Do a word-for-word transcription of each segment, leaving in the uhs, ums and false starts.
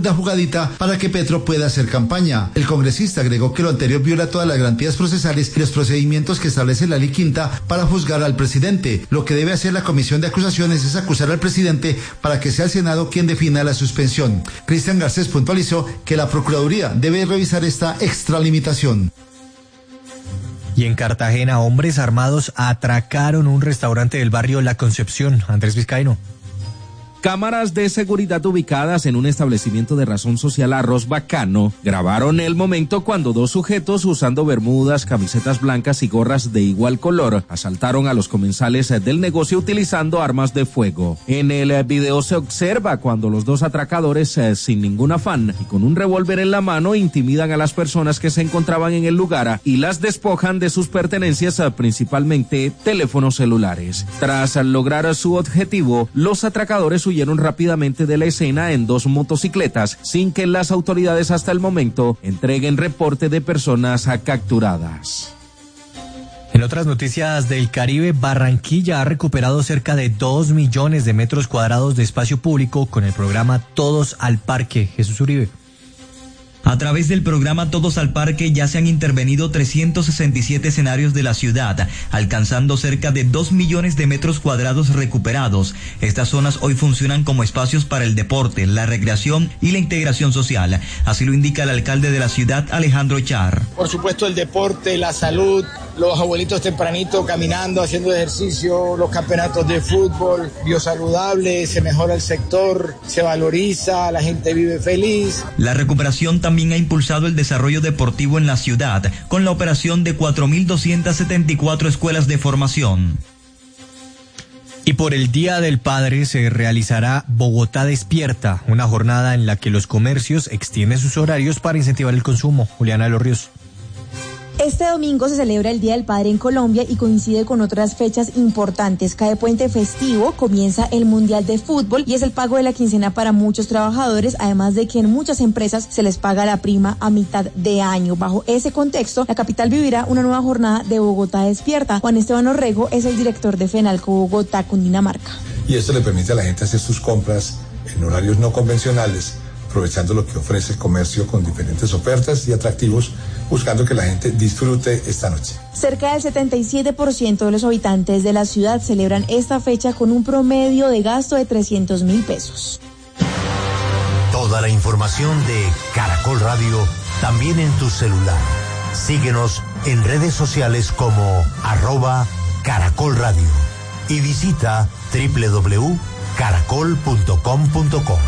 segunda jugadita para que Petro pueda hacer campaña. El congresista agregó que lo anterior viola todas las garantías procesales y los procedimientos que establece la ley quinta para juzgar al presidente. Lo que debe hacer la comisión de acusaciones es acusar al presidente para que sea el Senado quien defina la suspensión. Cristian Garcés puntualizó que la Procuraduría debe revisar esta extralimitación. Y en Cartagena, hombres armados atracaron un restaurante del barrio La Concepción. Andrés Vizcaíno. Cámaras de seguridad ubicadas en un establecimiento de razón social Arroz Bacano grabaron el momento cuando dos sujetos usando bermudas, camisetas blancas y gorras de igual color asaltaron a los comensales del negocio utilizando armas de fuego. En el video se observa cuando los dos atracadores, eh, sin ningún afán y con un revólver en la mano, intimidan a las personas que se encontraban en el lugar y las despojan de sus pertenencias, eh, principalmente teléfonos celulares. Tras lograr su objetivo, los atracadores huyeron rápidamente de la escena en dos motocicletas sin que las autoridades hasta el momento entreguen reporte de personas capturadas. En otras noticias del Caribe, Barranquilla ha recuperado cerca de dos millones de metros cuadrados de espacio público con el programa Todos al Parque. Jesús Uribe. A través del programa Todos al Parque ya se han intervenido trescientos sesenta y siete escenarios de la ciudad, alcanzando cerca de dos millones de metros cuadrados recuperados. Estas zonas hoy funcionan como espacios para el deporte, la recreación y la integración social. Así lo indica el alcalde de la ciudad, Alejandro Char. Por supuesto, el deporte, la salud, los abuelitos tempranitos caminando, haciendo ejercicio, los campeonatos de fútbol, biosaludable, se mejora el sector, se valoriza, la gente vive feliz. La recuperación también ha impulsado el desarrollo deportivo en la ciudad, con la operación de cuatro mil doscientas setenta y cuatro escuelas de formación. Y por el Día del Padre se realizará Bogotá Despierta, una jornada en la que los comercios extienden sus horarios para incentivar el consumo. Juliana de los Ríos. Este domingo se celebra el Día del Padre en Colombia y coincide con otras fechas importantes. Cae puente festivo, comienza el Mundial de Fútbol y es el pago de la quincena para muchos trabajadores, además de que en muchas empresas se les paga la prima a mitad de año. Bajo ese contexto, la capital vivirá una nueva jornada de Bogotá Despierta. Juan Esteban Orrego es el director de FENALCO Bogotá, Cundinamarca. Y esto le permite a la gente hacer sus compras en horarios no convencionales, aprovechando lo que ofrece el comercio con diferentes ofertas y atractivos, buscando que la gente disfrute esta noche. Cerca del setenta y siete por ciento de los habitantes de la ciudad celebran esta fecha con un promedio de gasto de trescientos mil pesos. Toda la información de Caracol Radio también en tu celular. Síguenos en redes sociales como arroba Caracol Radio y visita doble u doble u doble u punto caracol punto com punto co.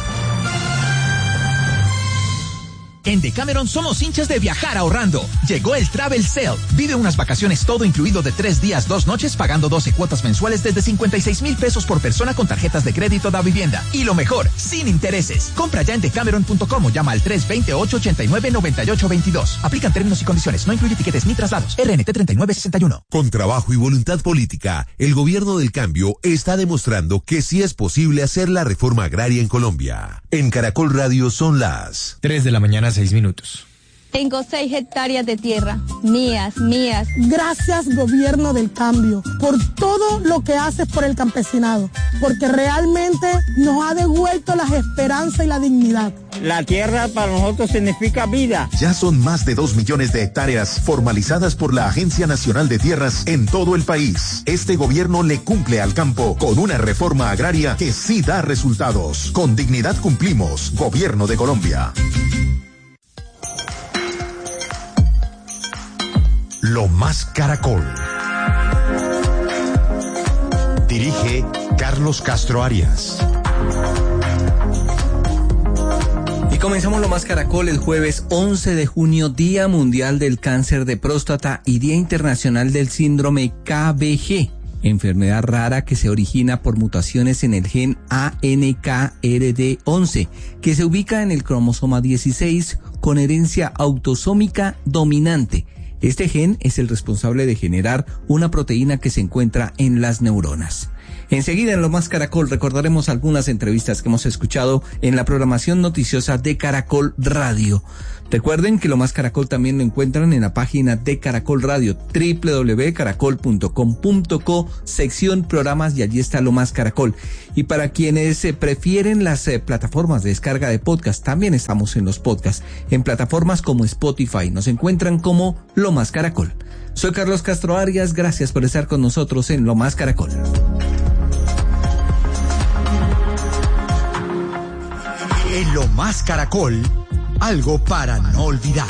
En Decameron somos hinchas de viajar ahorrando. Llegó el Travel Sale. Vive unas vacaciones todo incluido de tres días, dos noches, pagando doce cuotas mensuales desde cincuenta y seis mil pesos por persona con tarjetas de crédito da vivienda. Y lo mejor, sin intereses. Compra ya en decameron punto com o llama al tres dos ocho, ocho nueve, nueve ocho dos dos. Aplican términos y condiciones. No incluye tiquetes ni traslados. R N T treinta y nueve sesenta y uno. Con trabajo y voluntad política, el gobierno del cambio está demostrando que sí es posible hacer la reforma agraria en Colombia. En Caracol Radio son las tres de la mañana, seis minutos. Tengo seis hectáreas de tierra, mías, mías. Gracias, gobierno del cambio, por todo lo que haces por el campesinado, porque realmente nos ha devuelto la esperanza y la dignidad. La tierra para nosotros significa vida. Ya son más de dos millones de hectáreas formalizadas por la Agencia Nacional de Tierras en todo el país. Este gobierno le cumple al campo con una reforma agraria que sí da resultados. Con dignidad cumplimos. Gobierno de Colombia. Lo más Caracol. Dirige Carlos Castro Arias. Y comenzamos Lo más Caracol el jueves once de junio, Día Mundial del Cáncer de Próstata y Día Internacional del Síndrome K B G, enfermedad rara que se origina por mutaciones en el gen A N K R D once, que se ubica en el cromosoma dieciséis con herencia autosómica dominante. Este gen es el responsable de generar una proteína que se encuentra en las neuronas. Enseguida en Lo Más Caracol recordaremos algunas entrevistas que hemos escuchado en la programación noticiosa de Caracol Radio. Recuerden que Lo Más Caracol también lo encuentran en la página de Caracol Radio, doble u doble u doble u punto caracol punto com punto co, sección programas, y allí está Lo Más Caracol. Y para quienes eh, prefieren las eh, plataformas de descarga de podcast, también estamos en los podcasts, en plataformas como Spotify. Nos encuentran como Lo Más Caracol. Soy Carlos Castro Arias, gracias por estar con nosotros en Lo Más Caracol. En Lo Más Caracol, algo para no olvidar.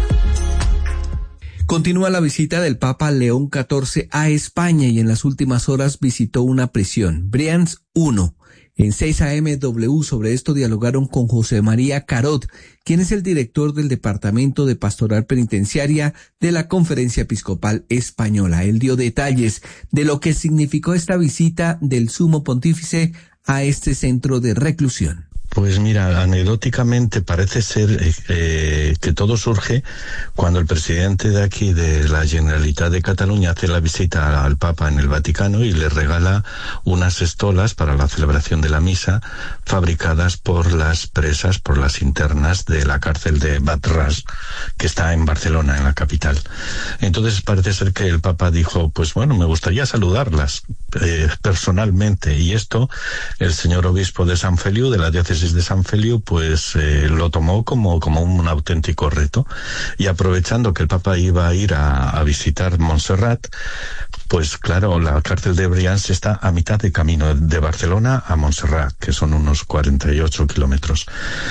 Continúa la visita del Papa León catorce a España y en las últimas horas visitó una prisión, Brians uno. En seis A M W sobre esto dialogaron con José María Carot, quien es el director del Departamento de Pastoral Penitenciaria de la Conferencia Episcopal Española. Él dio detalles de lo que significó esta visita del Sumo Pontífice a este centro de reclusión. Pues mira, anecdóticamente parece ser eh, que todo surge cuando el presidente de aquí, de la Generalitat de Cataluña, hace la visita al Papa en el Vaticano y le regala unas estolas para la celebración de la misa fabricadas por las presas, por las internas de la cárcel de Bat-Ras, que está en Barcelona, en la capital. Entonces parece ser que el Papa dijo, pues bueno, me gustaría saludarlas eh, personalmente, y esto el señor obispo de San Feliu, de la diócesis de San Feliu, pues eh, lo tomó como, como un auténtico reto, y aprovechando que el Papa iba a ir a, a visitar Montserrat, pues claro, la cárcel de Brians está a mitad de camino de Barcelona a Montserrat, que son unos cuarenta y ocho kilómetros.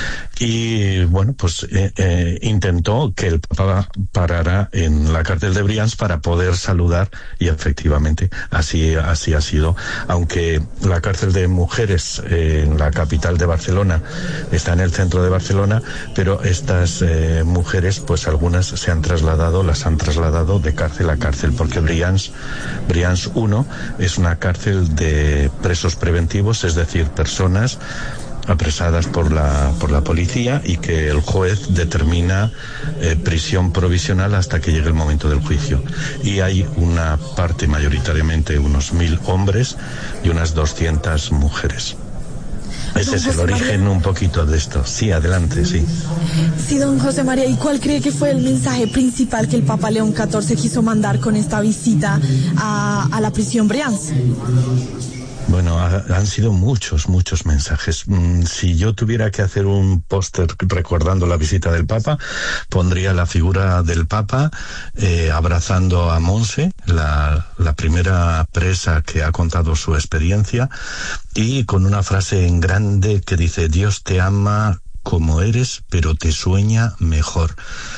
Y bueno, pues eh, eh, intentó que el Papa parara en la cárcel de Brians para poder saludar, y efectivamente así, así ha sido. Aunque la cárcel de mujeres eh, en la capital de Barcelona está en el centro de Barcelona, pero estas eh, mujeres, pues algunas se han trasladado, las han trasladado de cárcel a cárcel, porque Brians, Brians uno es una cárcel de presos preventivos, es decir, personas apresadas por la por la policía y que el juez determina eh, prisión provisional hasta que llegue el momento del juicio. Y hay una parte, mayoritariamente unos mil hombres y unas doscientas mujeres. Ese es el origen un poquito de esto. Sí, adelante, sí. Sí, don José María, ¿y cuál cree que fue el mensaje principal que el Papa León catorce quiso mandar con esta visita a, a la prisión Brians? Bueno, ha, han sido muchos, muchos mensajes. Mm, si yo tuviera que hacer un póster recordando la visita del Papa, pondría la figura del Papa eh, abrazando a Monse, la, la primera presa que ha contado su experiencia, y con una frase en grande que dice: Dios te ama como eres, pero te sueña mejor.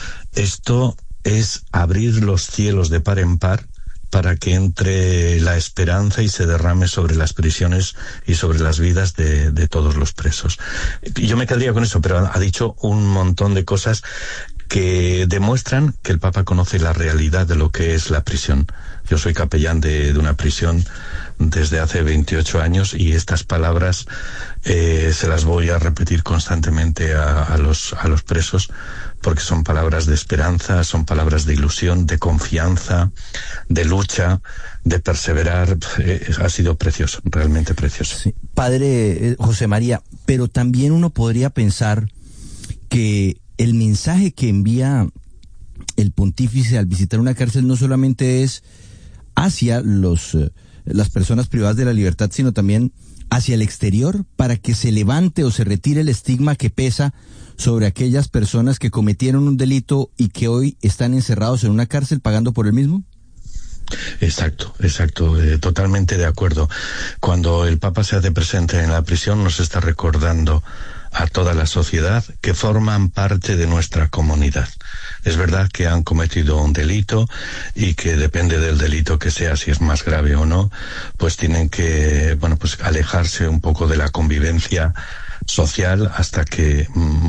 Esto es abrir los cielos de par en par para que entre la esperanza y se derrame sobre las prisiones y sobre las vidas de, de todos los presos. Yo me quedaría con eso, pero ha dicho un montón de cosas que demuestran que el Papa conoce la realidad de lo que es la prisión. Yo soy capellán de, de una prisión desde hace veintiocho años, y estas palabras eh, se las voy a repetir constantemente a, a los a los presos, porque son palabras de esperanza, son palabras de ilusión, de confianza, de lucha, de perseverar. Eh, ha sido precioso, realmente precioso. Sí. Padre eh, José María, pero también uno podría pensar que el mensaje que envía el pontífice al visitar una cárcel no solamente es hacia los eh, las personas privadas de la libertad, sino también hacia el exterior, para que se levante o se retire el estigma que pesa sobre aquellas personas que cometieron un delito y que hoy están encerrados en una cárcel pagando por el mismo. Exacto, exacto, eh, totalmente de acuerdo. Cuando el Papa se hace presente en la prisión, nos está recordando a toda la sociedad que forman parte de nuestra comunidad. Es verdad que han cometido un delito y que depende del delito que sea, si es más grave o no, pues tienen que, bueno, pues alejarse un poco de la convivencia social hasta que mmm,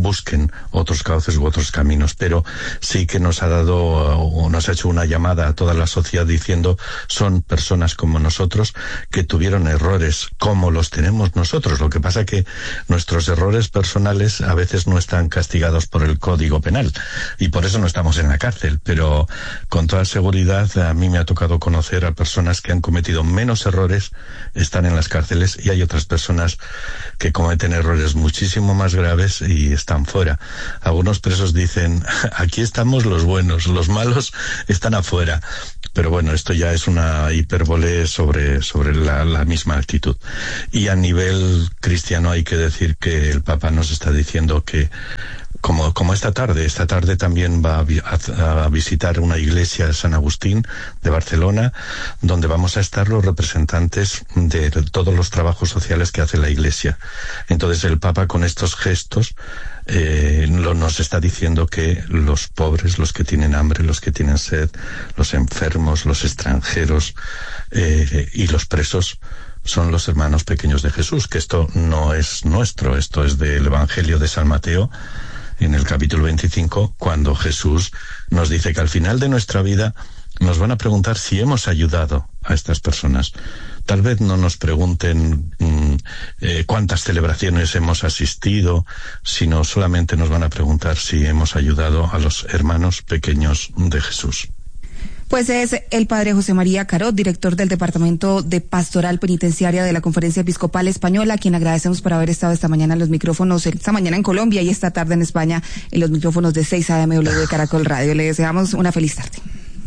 busquen otros cauces u otros caminos, pero sí que nos ha dado o nos ha hecho una llamada a toda la sociedad diciendo son personas como nosotros que tuvieron errores como los tenemos nosotros. Lo que pasa que nuestros errores personales a veces no están castigados por el Código Penal y por eso no estamos en la cárcel, pero con toda seguridad a mí me ha tocado conocer a personas que han cometido menos errores, están en las cárceles, y hay otras personas que cometen errores muchísimo más graves y están fuera. Algunos presos dicen, aquí estamos los buenos, los malos están afuera. Pero bueno, esto ya es una hipérbole sobre, sobre la, la misma actitud. Y a nivel cristiano hay que decir que el Papa nos está diciendo que Como, como esta tarde, esta tarde también va a, a, a visitar una iglesia de San Agustín de Barcelona, donde vamos a estar los representantes de todos los trabajos sociales que hace la iglesia. Entonces el Papa con estos gestos eh, lo, nos está diciendo que los pobres, los que tienen hambre, los que tienen sed, los enfermos, los extranjeros eh, y los presos son los hermanos pequeños de Jesús, que esto no es nuestro, esto es del Evangelio de San Mateo, en el capítulo veinticinco, cuando Jesús nos dice que al final de nuestra vida nos van a preguntar si hemos ayudado a estas personas. Tal vez no nos pregunten mmm, eh, cuántas celebraciones hemos asistido, sino solamente nos van a preguntar si hemos ayudado a los hermanos pequeños de Jesús. Pues es el padre José María Carot, director del Departamento de Pastoral Penitenciaria de la Conferencia Episcopal Española, a quien agradecemos por haber estado esta mañana en los micrófonos, esta mañana en Colombia y esta tarde en España, en los micrófonos de seis A M W de Caracol Radio. Le deseamos una feliz tarde.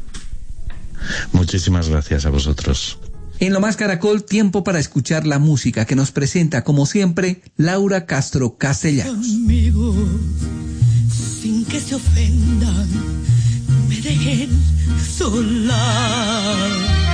Muchísimas gracias a vosotros. En Lo Más Caracol, tiempo para escuchar la música que nos presenta, como siempre, Laura Castro Castellanos. Conmigo, sin que se ofendan, me dejen sola.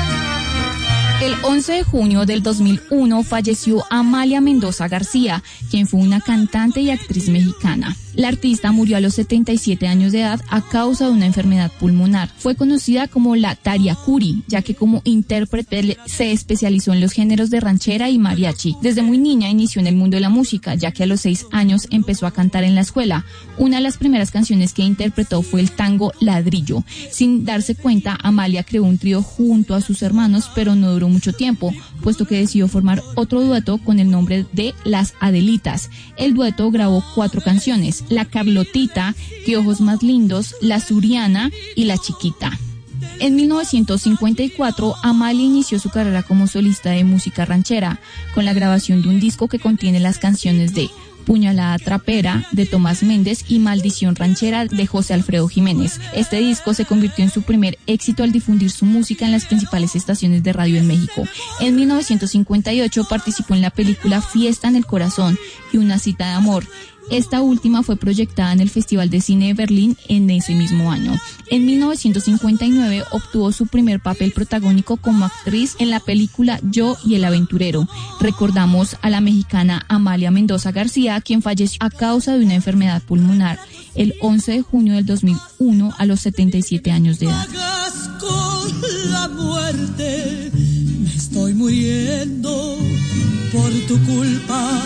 El once de junio del dos mil uno falleció Amalia Mendoza García, quien fue una cantante y actriz mexicana. La artista murió a los setenta y siete años de edad a causa de una enfermedad pulmonar. Fue conocida como la Tariacuri, ya que como intérprete se especializó en los géneros de ranchera y mariachi. Desde muy niña inició en el mundo de la música, ya que a los seis años empezó a cantar en la escuela. Una de las primeras canciones que interpretó fue el tango Ladrillo. Sin darse cuenta, Amalia creó un trío junto a sus hermanos, pero no duró mucho tiempo, puesto que decidió formar otro dueto con el nombre de Las Adelitas. El dueto grabó cuatro canciones: La Carlotita, Qué ojos más lindos, La Suriana y La Chiquita. En mil novecientos cincuenta y cuatro, Amalia inició su carrera como solista de música ranchera, con la grabación de un disco que contiene las canciones de Puñalada Trapera, de Tomás Méndez, y Maldición Ranchera, de José Alfredo Jiménez. Este disco se convirtió en su primer éxito al difundir su música en las principales estaciones de radio en México. En mil novecientos cincuenta y ocho participó en la película Fiesta en el Corazón y Una Cita de Amor. Esta última fue proyectada en el Festival de Cine de Berlín en ese mismo año. En mil novecientos cincuenta y nueve obtuvo su primer papel protagónico como actriz en la película Yo y el Aventurero. Recordamos a la mexicana Amalia Mendoza García, quien falleció a causa de una enfermedad pulmonar el once de junio del dos mil uno a los setenta y siete años de edad. Con la muerte me estoy muriendo por tu culpa.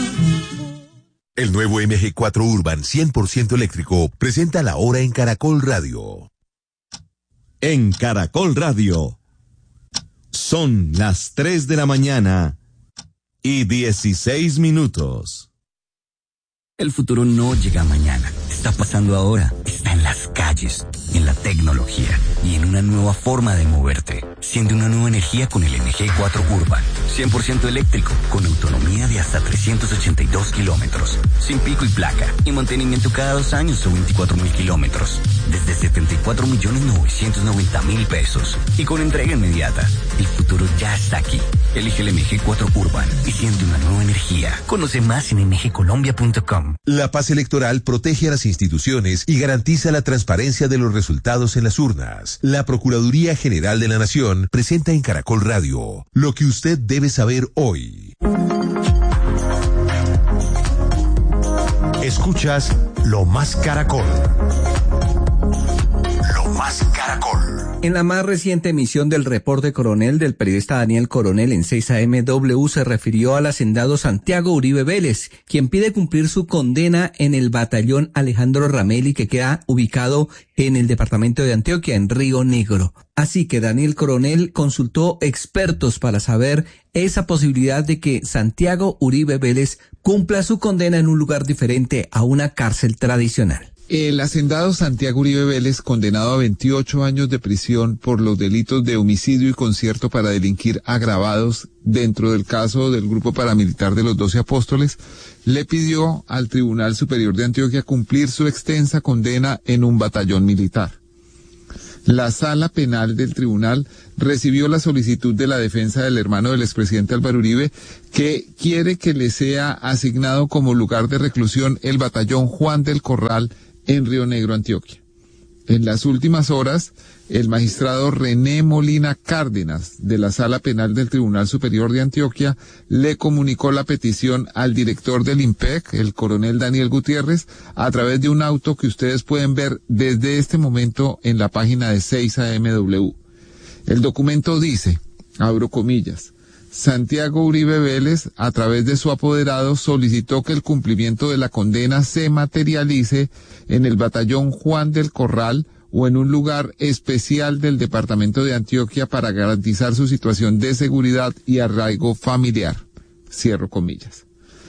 El nuevo M G cuatro Urban cien por ciento eléctrico presenta la hora en Caracol Radio. En Caracol Radio son las tres de la mañana y dieciséis minutos. El futuro no llega mañana, está pasando ahora, está en las calles, en la tecnología y en una nueva forma de moverte. Siente una nueva energía con el M G cuatro Urban, cien por ciento eléctrico, con autonomía de hasta trescientos ochenta y dos kilómetros, sin pico y placa, y mantenimiento cada dos años o veinticuatro mil kilómetros, desde setenta y cuatro millones novecientos noventa mil pesos, y con entrega inmediata. El futuro ya está aquí. Elige el M G cuatro Urban y siente una nueva energía. Conoce más en m g colombia punto com. La paz electoral protege a las instituciones y garantiza la transparencia de los resultados en las urnas. La Procuraduría General de la Nación presenta en Caracol Radio lo que usted debe saber hoy. Escuchas Lo Más Caracol. Lo Más Caracol. En la más reciente emisión del reporte Coronel del periodista Daniel Coronel en seis A M W se refirió al hacendado Santiago Uribe Vélez, quien pide cumplir su condena en el batallón Alejandro Rameli, que queda ubicado en el departamento de Antioquia, en Río Negro. Así que Daniel Coronel consultó expertos para saber esa posibilidad de que Santiago Uribe Vélez cumpla su condena en un lugar diferente a una cárcel tradicional. El hacendado Santiago Uribe Vélez, condenado a veintiocho años de prisión por los delitos de homicidio y concierto para delinquir agravados dentro del caso del grupo paramilitar de los Doce Apóstoles, le pidió al Tribunal Superior de Antioquia cumplir su extensa condena en un batallón militar. La sala penal del tribunal recibió la solicitud de la defensa del hermano del expresidente Álvaro Uribe, que quiere que le sea asignado como lugar de reclusión el batallón Juan del Corral en Río Negro, Antioquia. En las últimas horas, el magistrado René Molina Cárdenas, de la Sala Penal del Tribunal Superior de Antioquia, le comunicó la petición al director del IMPEC, el coronel Daniel Gutiérrez, a través de un auto que ustedes pueden ver desde este momento en la página de seis A M W. El documento dice, abro comillas, Santiago Uribe Vélez, a través de su apoderado, solicitó que el cumplimiento de la condena se materialice en el batallón Juan del Corral o en un lugar especial del departamento de Antioquia para garantizar su situación de seguridad y arraigo familiar. Cierro comillas.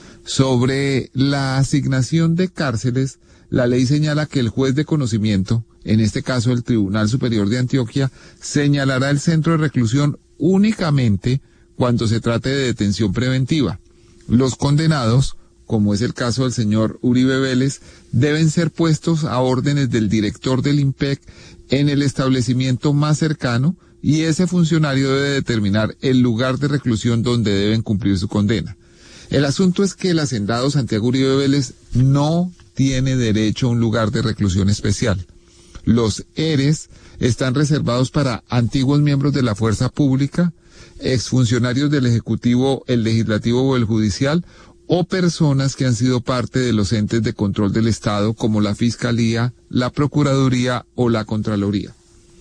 Sobre la asignación de cárceles, la ley señala que el juez de conocimiento, en este caso el Tribunal Superior de Antioquia, señalará el centro de reclusión únicamente cuando se trate de detención preventiva. Los condenados, como es el caso del señor Uribe Vélez, deben ser puestos a órdenes del director del IMPEC en el establecimiento más cercano, y ese funcionario debe determinar el lugar de reclusión donde deben cumplir su condena. El asunto es que el hacendado Santiago Uribe Vélez no tiene derecho a un lugar de reclusión especial. Los E R E S están reservados para antiguos miembros de la fuerza pública, exfuncionarios del Ejecutivo, el Legislativo o el Judicial, o personas que han sido parte de los entes de control del Estado como la Fiscalía, la Procuraduría o la Contraloría.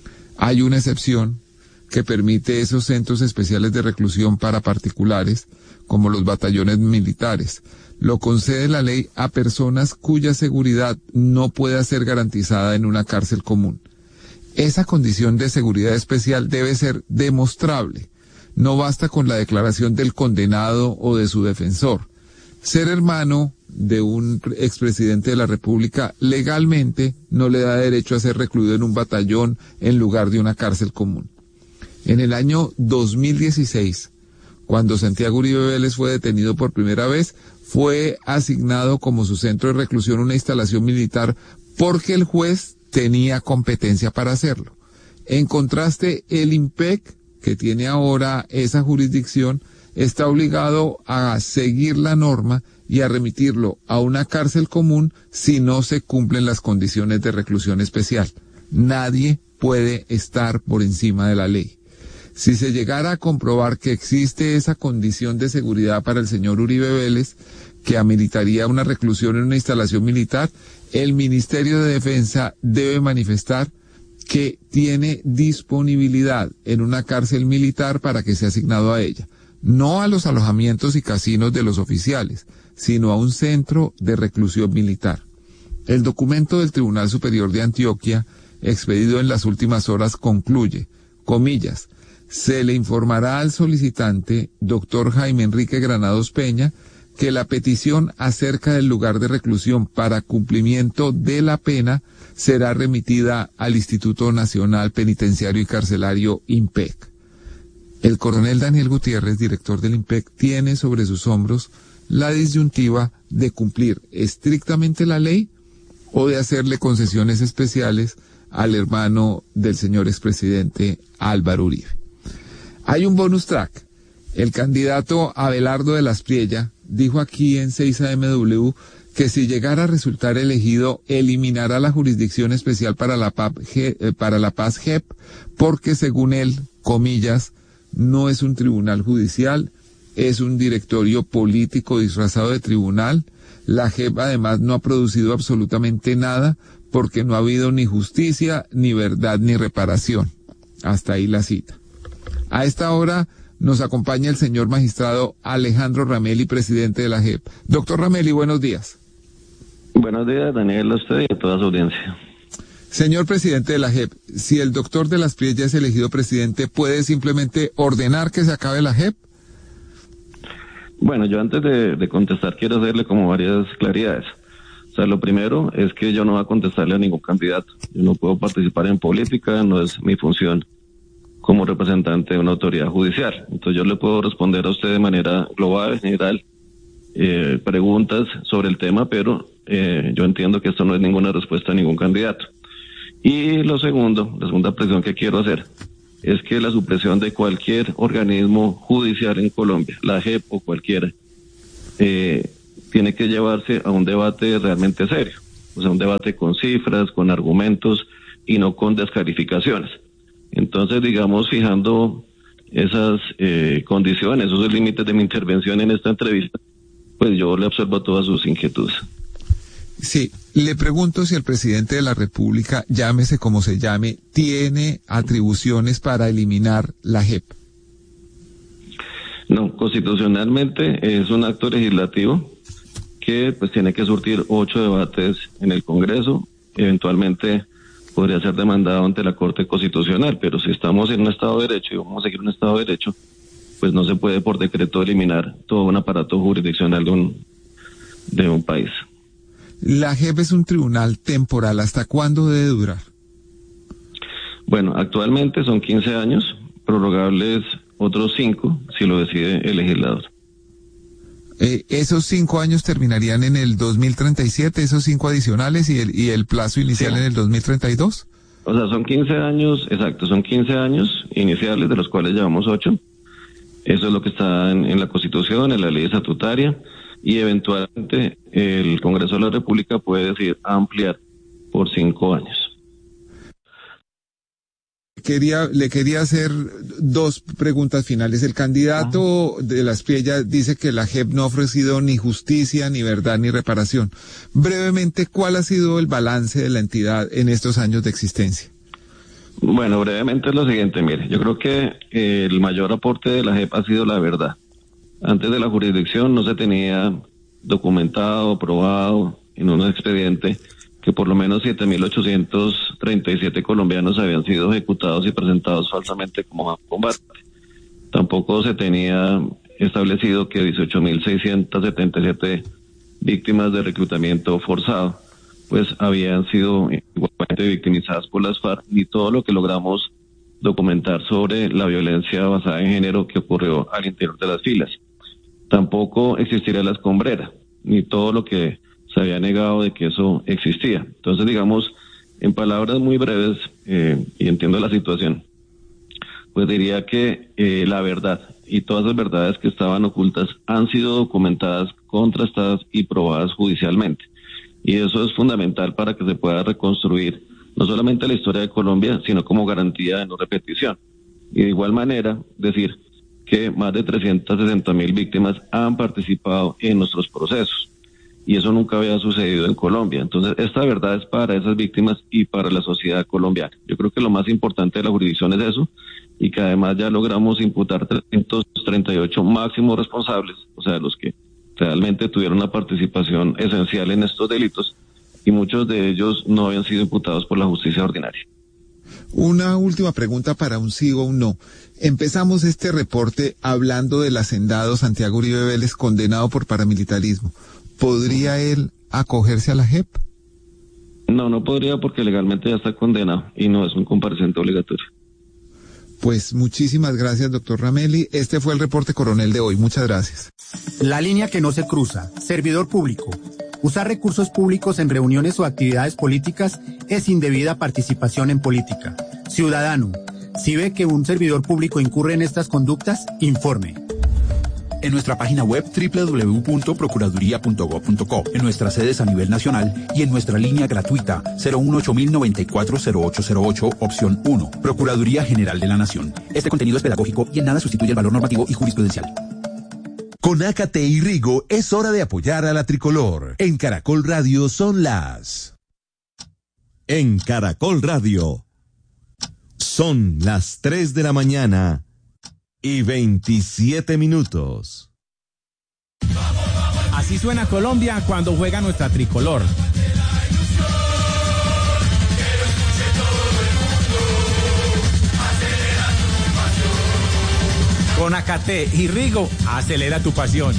Hay una excepción que permite esos centros especiales de reclusión para particulares, como los batallones militares. Lo concede la ley a personas cuya seguridad no pueda ser garantizada en una cárcel común. Esa condición de seguridad especial debe ser demostrable. No basta con la declaración del condenado o de su defensor. Ser hermano de un expresidente de la República legalmente no le da derecho a ser recluido en un batallón en lugar de una cárcel común. En el año dos mil dieciséis, cuando Santiago Uribe Vélez fue detenido por primera vez, fue asignado como su centro de reclusión una instalación militar porque el juez tenía competencia para hacerlo. En contraste, el IMPEC, que tiene ahora esa jurisdicción, está obligado a seguir la norma y a remitirlo a una cárcel común si no se cumplen las condiciones de reclusión especial. Nadie puede estar por encima de la ley. Si se llegara a comprobar que existe esa condición de seguridad para el señor Uribe Vélez, que ameritaría una reclusión en una instalación militar, el Ministerio de Defensa debe manifestar que tiene disponibilidad en una cárcel militar para que sea asignado a ella. No a los alojamientos y casinos de los oficiales, sino a un centro de reclusión militar. El documento del Tribunal Superior de Antioquia, expedido en las últimas horas, concluye, comillas, se le informará al solicitante, doctor Jaime Enrique Granados Peña, que la petición acerca del lugar de reclusión para cumplimiento de la pena será remitida al Instituto Nacional Penitenciario y Carcelario IMPEC. El coronel Daniel Gutiérrez, director del IMPEC, tiene sobre sus hombros la disyuntiva de cumplir estrictamente la ley o de hacerle concesiones especiales al hermano del señor expresidente Álvaro Uribe. Hay un bonus track. El candidato Abelardo de las Priella dijo aquí en seis A M W que si llegara a resultar elegido, eliminará la Jurisdicción Especial para la, P A P, eh, para la Paz J E P, porque según él, comillas, no es un tribunal judicial, es un directorio político disfrazado de tribunal. La J E P además no ha producido absolutamente nada porque no ha habido ni justicia, ni verdad, ni reparación. Hasta ahí la cita. A esta hora nos acompaña el señor magistrado Alejandro Ramelli, presidente de la J E P. Doctor Ramelli, buenos días. Buenos días, Daniel, a usted y a toda su audiencia. Señor presidente de la J E P, si el doctor de las Pies ya es elegido presidente, ¿puede simplemente ordenar que se acabe la J E P? Bueno, yo antes de, de contestar quiero hacerle como varias claridades. O sea, lo primero es que yo no voy a contestarle a ningún candidato. Yo no puedo participar en política, no es mi función como representante de una autoridad judicial. Entonces yo le puedo responder a usted de manera global, general, eh, preguntas sobre el tema, pero eh, yo entiendo que esto no es ninguna respuesta a ningún candidato. Y lo segundo, la segunda presión que quiero hacer, es que la supresión de cualquier organismo judicial en Colombia, la J E P o cualquiera, eh, tiene que llevarse a un debate realmente serio, o sea, un debate con cifras, con argumentos y no con descalificaciones. Entonces, digamos, fijando esas eh, condiciones, esos límites de mi intervención en esta entrevista, pues yo le absorbo todas sus inquietudes. Sí, le pregunto si el presidente de la República, llámese como se llame, tiene atribuciones para eliminar la J E P. No, constitucionalmente es un acto legislativo que pues tiene que surtir ocho debates en el Congreso, eventualmente podría ser demandado ante la Corte Constitucional, pero si estamos en un Estado de Derecho y vamos a seguir un Estado de Derecho, pues no se puede por decreto eliminar todo un aparato jurisdiccional de un, de un país. La J E P es un tribunal temporal, ¿hasta cuándo debe durar? Bueno, actualmente son quince años, prorrogables otros cinco si lo decide el legislador. Eh, esos cinco años terminarían en el dos mil treinta y siete, esos cinco adicionales y el, y el plazo inicial sí. En el dos mil treinta y dos. O sea, son quince años, exacto, son quince años iniciales, de los cuales llevamos ocho. Eso es lo que está en, en la Constitución, en la ley estatutaria, y eventualmente el Congreso de la República puede decidir ampliar por cinco años. Quería, le quería hacer dos preguntas finales. El candidato ah. de las Piellas dice que la J E P no ha ofrecido ni justicia, ni verdad, ni reparación. Brevemente, ¿cuál ha sido el balance de la entidad en estos años de existencia? Bueno, brevemente es lo siguiente, mire, yo creo que eh, el mayor aporte de la J E P ha sido la verdad. Antes de la jurisdicción no se tenía documentado, probado en un expediente que por lo menos siete mil ochocientos treinta y siete colombianos habían sido ejecutados y presentados falsamente como combate. Tampoco se tenía establecido que dieciocho mil seiscientas setenta y siete víctimas de reclutamiento forzado pues habían sido igualmente victimizadas por las FARC, ni todo lo que logramos documentar sobre la violencia basada en género que ocurrió al interior de las filas. Tampoco existiría la escombrera, ni todo lo que se había negado de que eso existía. Entonces, digamos, en palabras muy breves, eh, y entiendo la situación, pues diría que eh, la verdad y todas las verdades que estaban ocultas han sido documentadas, contrastadas y probadas judicialmente. Y eso es fundamental para que se pueda reconstruir no solamente la historia de Colombia, sino como garantía de no repetición. Y de igual manera, decir que más de trescientas sesenta mil víctimas han participado en nuestros procesos. Y eso nunca había sucedido en Colombia. Entonces, esta verdad es para esas víctimas y para la sociedad colombiana. Yo creo que lo más importante de la jurisdicción es eso, y que además ya logramos imputar trescientos treinta y ocho máximos responsables, o sea, los que realmente tuvieron una participación esencial en estos delitos, y muchos de ellos no habían sido imputados por la justicia ordinaria. Una última pregunta para un sí o un no. Empezamos este reporte hablando del hacendado Santiago Uribe Vélez, condenado por paramilitarismo. ¿Podría él acogerse a la J E P? No, no podría porque legalmente ya está condenado y no es un compareciente obligatorio. Pues muchísimas gracias, doctor Ramelli. Este fue el reporte coronel de hoy. Muchas gracias. La línea que no se cruza. Servidor público. Usar recursos públicos en reuniones o actividades políticas es indebida participación en política. Ciudadano, si ve que un servidor público incurre en estas conductas, informe. En nuestra página web doble u doble u doble u punto procuraduría punto gob punto co, en nuestras sedes a nivel nacional y en nuestra línea gratuita cero uno ocho mil noventa y cuatro cero ocho cero ocho, opción uno. Procuraduría General de la Nación. Este contenido es pedagógico y en nada sustituye el valor normativo y jurisprudencial. Con Ácate y Rigo es hora de apoyar a la tricolor. En Caracol Radio son las... En Caracol Radio Son las tres de la mañana y veintisiete minutos. Así suena Colombia cuando juega nuestra tricolor. Con Acate y Rigo, acelera tu pasión.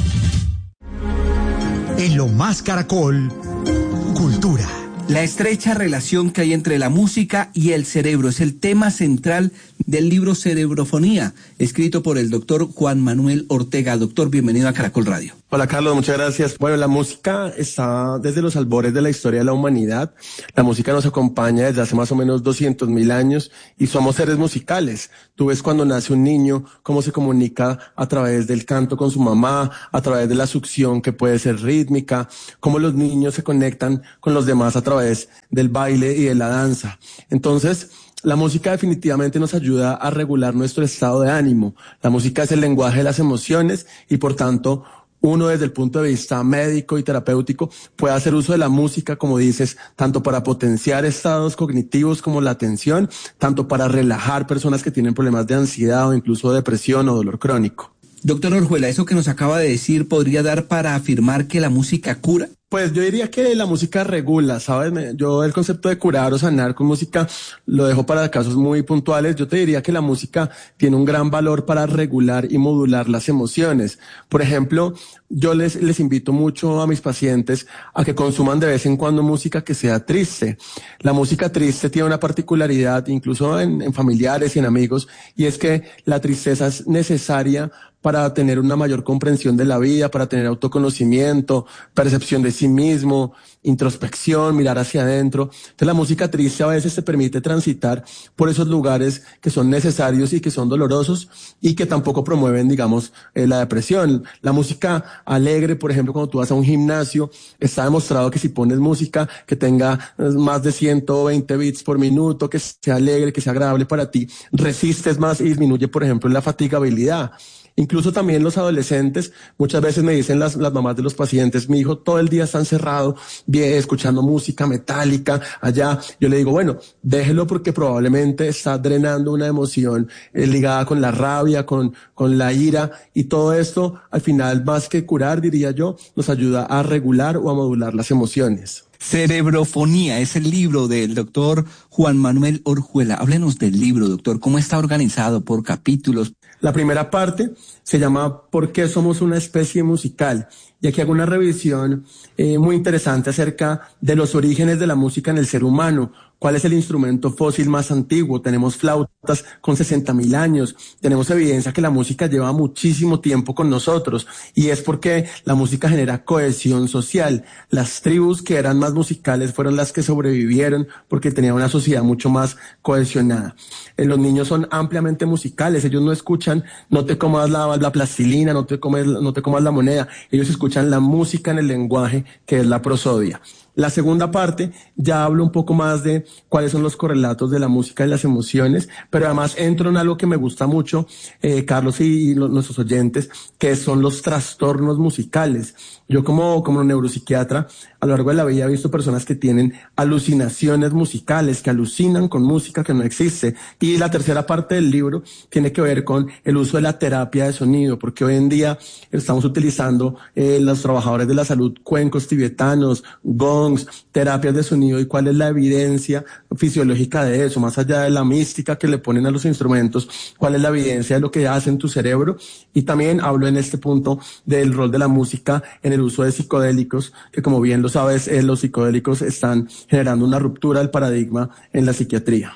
En Lo Más Caracol, cultura. La estrecha relación que hay entre la música y el cerebro es el tema central del libro Cerebrofonía, escrito por el doctor Juan Manuel Ortega. Doctor, bienvenido a Caracol Radio. Hola Carlos, muchas gracias. Bueno, la música está desde los albores de la historia de la humanidad. La música nos acompaña desde hace más o menos doscientos mil años y somos seres musicales. Tú ves cuando nace un niño cómo se comunica a través del canto con su mamá, a través de la succión que puede ser rítmica, cómo los niños se conectan con los demás a través del baile y de la danza. Entonces, la música definitivamente nos ayuda a regular nuestro estado de ánimo. La música es el lenguaje de las emociones y por tanto uno desde el punto de vista médico y terapéutico puede hacer uso de la música, como dices, tanto para potenciar estados cognitivos como la atención, tanto para relajar personas que tienen problemas de ansiedad o incluso depresión o dolor crónico. Doctor Orjuela, ¿eso que nos acaba de decir podría dar para afirmar que la música cura? Pues yo diría que la música regula, ¿sabes? Yo el concepto de curar o sanar con música lo dejo para casos muy puntuales. Yo te diría que la música tiene un gran valor para regular y modular las emociones. Por ejemplo, yo les, les invito mucho a mis pacientes a que consuman de vez en cuando música que sea triste. La música triste tiene una particularidad, incluso en, en familiares y en amigos, y es que la tristeza es necesaria para tener una mayor comprensión de la vida, para tener autoconocimiento, percepción de sí mismo, introspección, mirar hacia adentro. Entonces la música triste a veces te permite transitar por esos lugares que son necesarios y que son dolorosos y que tampoco promueven, digamos, eh, la depresión. La música alegre, por ejemplo, cuando tú vas a un gimnasio, está demostrado que si pones música que tenga eh, más de ciento veinte beats por minuto, que sea alegre, que sea agradable para ti, resistes más y disminuye, por ejemplo, la fatigabilidad. Incluso también los adolescentes, muchas veces me dicen las, las mamás de los pacientes, mi hijo todo el día está encerrado, bien, escuchando música metálica allá. Yo le digo, bueno, déjelo porque probablemente está drenando una emoción eh, ligada con la rabia, con, con la ira, y todo esto, al final, más que curar, diría yo, nos ayuda a regular o a modular las emociones. Cerebrofonía es el libro del doctor Juan Manuel Orjuela. Háblenos del libro, doctor. ¿Cómo está organizado? ¿Por capítulos? La primera parte se llama ¿Por qué somos una especie musical? Y aquí hago una revisión eh, muy interesante acerca de los orígenes de la música en el ser humano. ¿Cuál es el instrumento fósil más antiguo? Tenemos flautas con sesenta mil años. Tenemos evidencia que la música lleva muchísimo tiempo con nosotros. Y es porque la música genera cohesión social. Las tribus que eran más musicales fueron las que sobrevivieron porque tenían una sociedad mucho más cohesionada. Eh, los niños son ampliamente musicales. Ellos no escuchan, no te comas la, la plastilina, no te, comes, no te comas la moneda. Ellos escuchan la música en el lenguaje que es la prosodia. La segunda parte ya hablo un poco más de cuáles son los correlatos de la música y las emociones, pero además entro en algo que me gusta mucho, eh, Carlos y, y los, nuestros oyentes, que son los trastornos musicales. Yo como, como neuropsiquiatra, a lo largo de la vida he visto personas que tienen alucinaciones musicales, que alucinan con música que no existe. Y la tercera parte del libro tiene que ver con el uso de la terapia de sonido, porque hoy en día estamos utilizando eh, los trabajadores de la salud, cuencos tibetanos, gongs, terapias de sonido, y cuál es la evidencia fisiológica de eso, más allá de la mística que le ponen a los instrumentos, cuál es la evidencia de lo que hace en tu cerebro. Y también hablo en este punto del rol de la música en el uso de psicodélicos, que como bien lo sabes, eh, los psicodélicos están generando una ruptura del paradigma en la psiquiatría.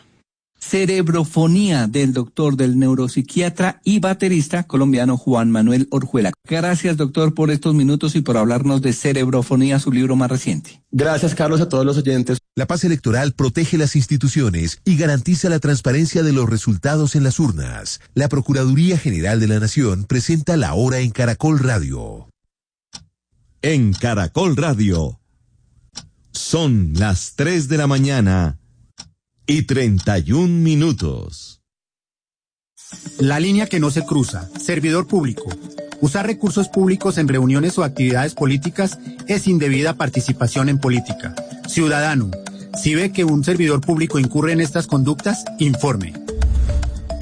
Cerebrofonía del doctor, del neuropsiquiatra y baterista colombiano Juan Manuel Orjuela. Gracias, doctor, por estos minutos y por hablarnos de Cerebrofonía, su libro más reciente. Gracias, Carlos, a todos los oyentes. La paz electoral protege las instituciones y garantiza la transparencia de los resultados en las urnas. La Procuraduría General de la Nación presenta la hora en Caracol Radio. En Caracol Radio. Son las tres de la mañana y treinta y un minutos. La línea que no se cruza. Servidor público. Usar recursos públicos en reuniones o actividades políticas es indebida participación en política. Ciudadano, si ve que un servidor público incurre en estas conductas, informe.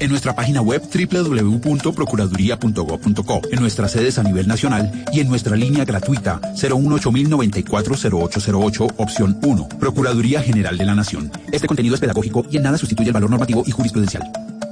En nuestra página web doble u doble u doble u punto procuraduría punto gob punto co, en nuestras sedes a nivel nacional y en nuestra línea gratuita cero uno ocho mil noventa y cuatro cero ocho cero ocho, opción uno. Procuraduría General de la Nación. Este contenido es pedagógico y en nada sustituye el valor normativo y jurisprudencial.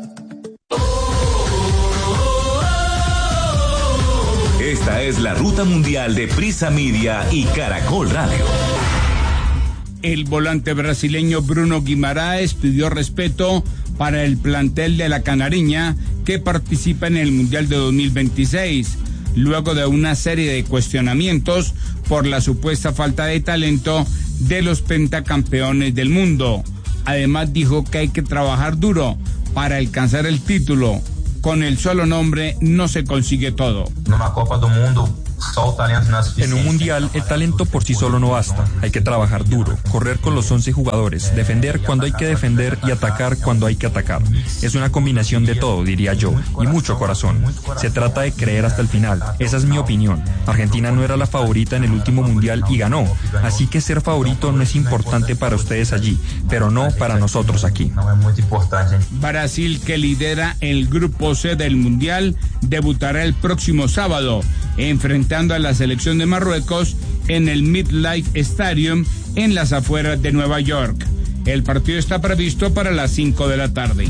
Esta es la ruta mundial de Prisa Media y Caracol Radio. El volante brasileño Bruno Guimaraes pidió respeto para el plantel de la Canariña que participa en el Mundial de dos mil veintiséis, luego de una serie de cuestionamientos por la supuesta falta de talento de los pentacampeones del mundo. Además dijo que hay que trabajar duro para alcanzar el título. Con el solo nombre no se consigue todo. Numa Copa do Mundo, só o talento não é suficiente. En un mundial, el talento por sí solo no basta. Hay que trabajar duro, correr con los once jugadores, defender cuando hay que defender y atacar cuando hay que atacar. Es una combinación de todo, diría yo, y mucho corazón. Se trata de creer hasta el final. Esa es mi opinión. Argentina no era la favorita en el último mundial y ganó. Así que ser favorito no es importante para ustedes allí, pero no para nosotros aquí. Brasil, que lidera el grupo C del mundial, debutará el próximo sábado, enfrentando a la selección de Marruecos en el MetLife Stadium en las afueras de Nueva York. El partido está previsto para las cinco de la tarde.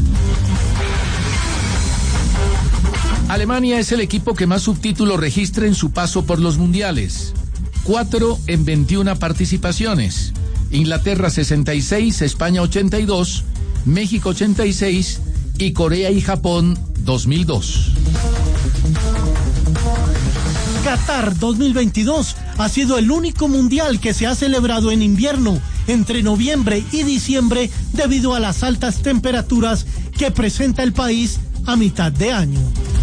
Alemania es el equipo que más subtítulos registra en su paso por los mundiales. Cuatro en veintiuna participaciones. Inglaterra sesenta y seis, España ochenta y dos, México ochenta y seis y Corea y Japón dos mil dos. Qatar dos mil veintidós ha sido el único mundial que se ha celebrado en invierno, entre noviembre y diciembre, debido a las altas temperaturas que presenta el país a mitad de año.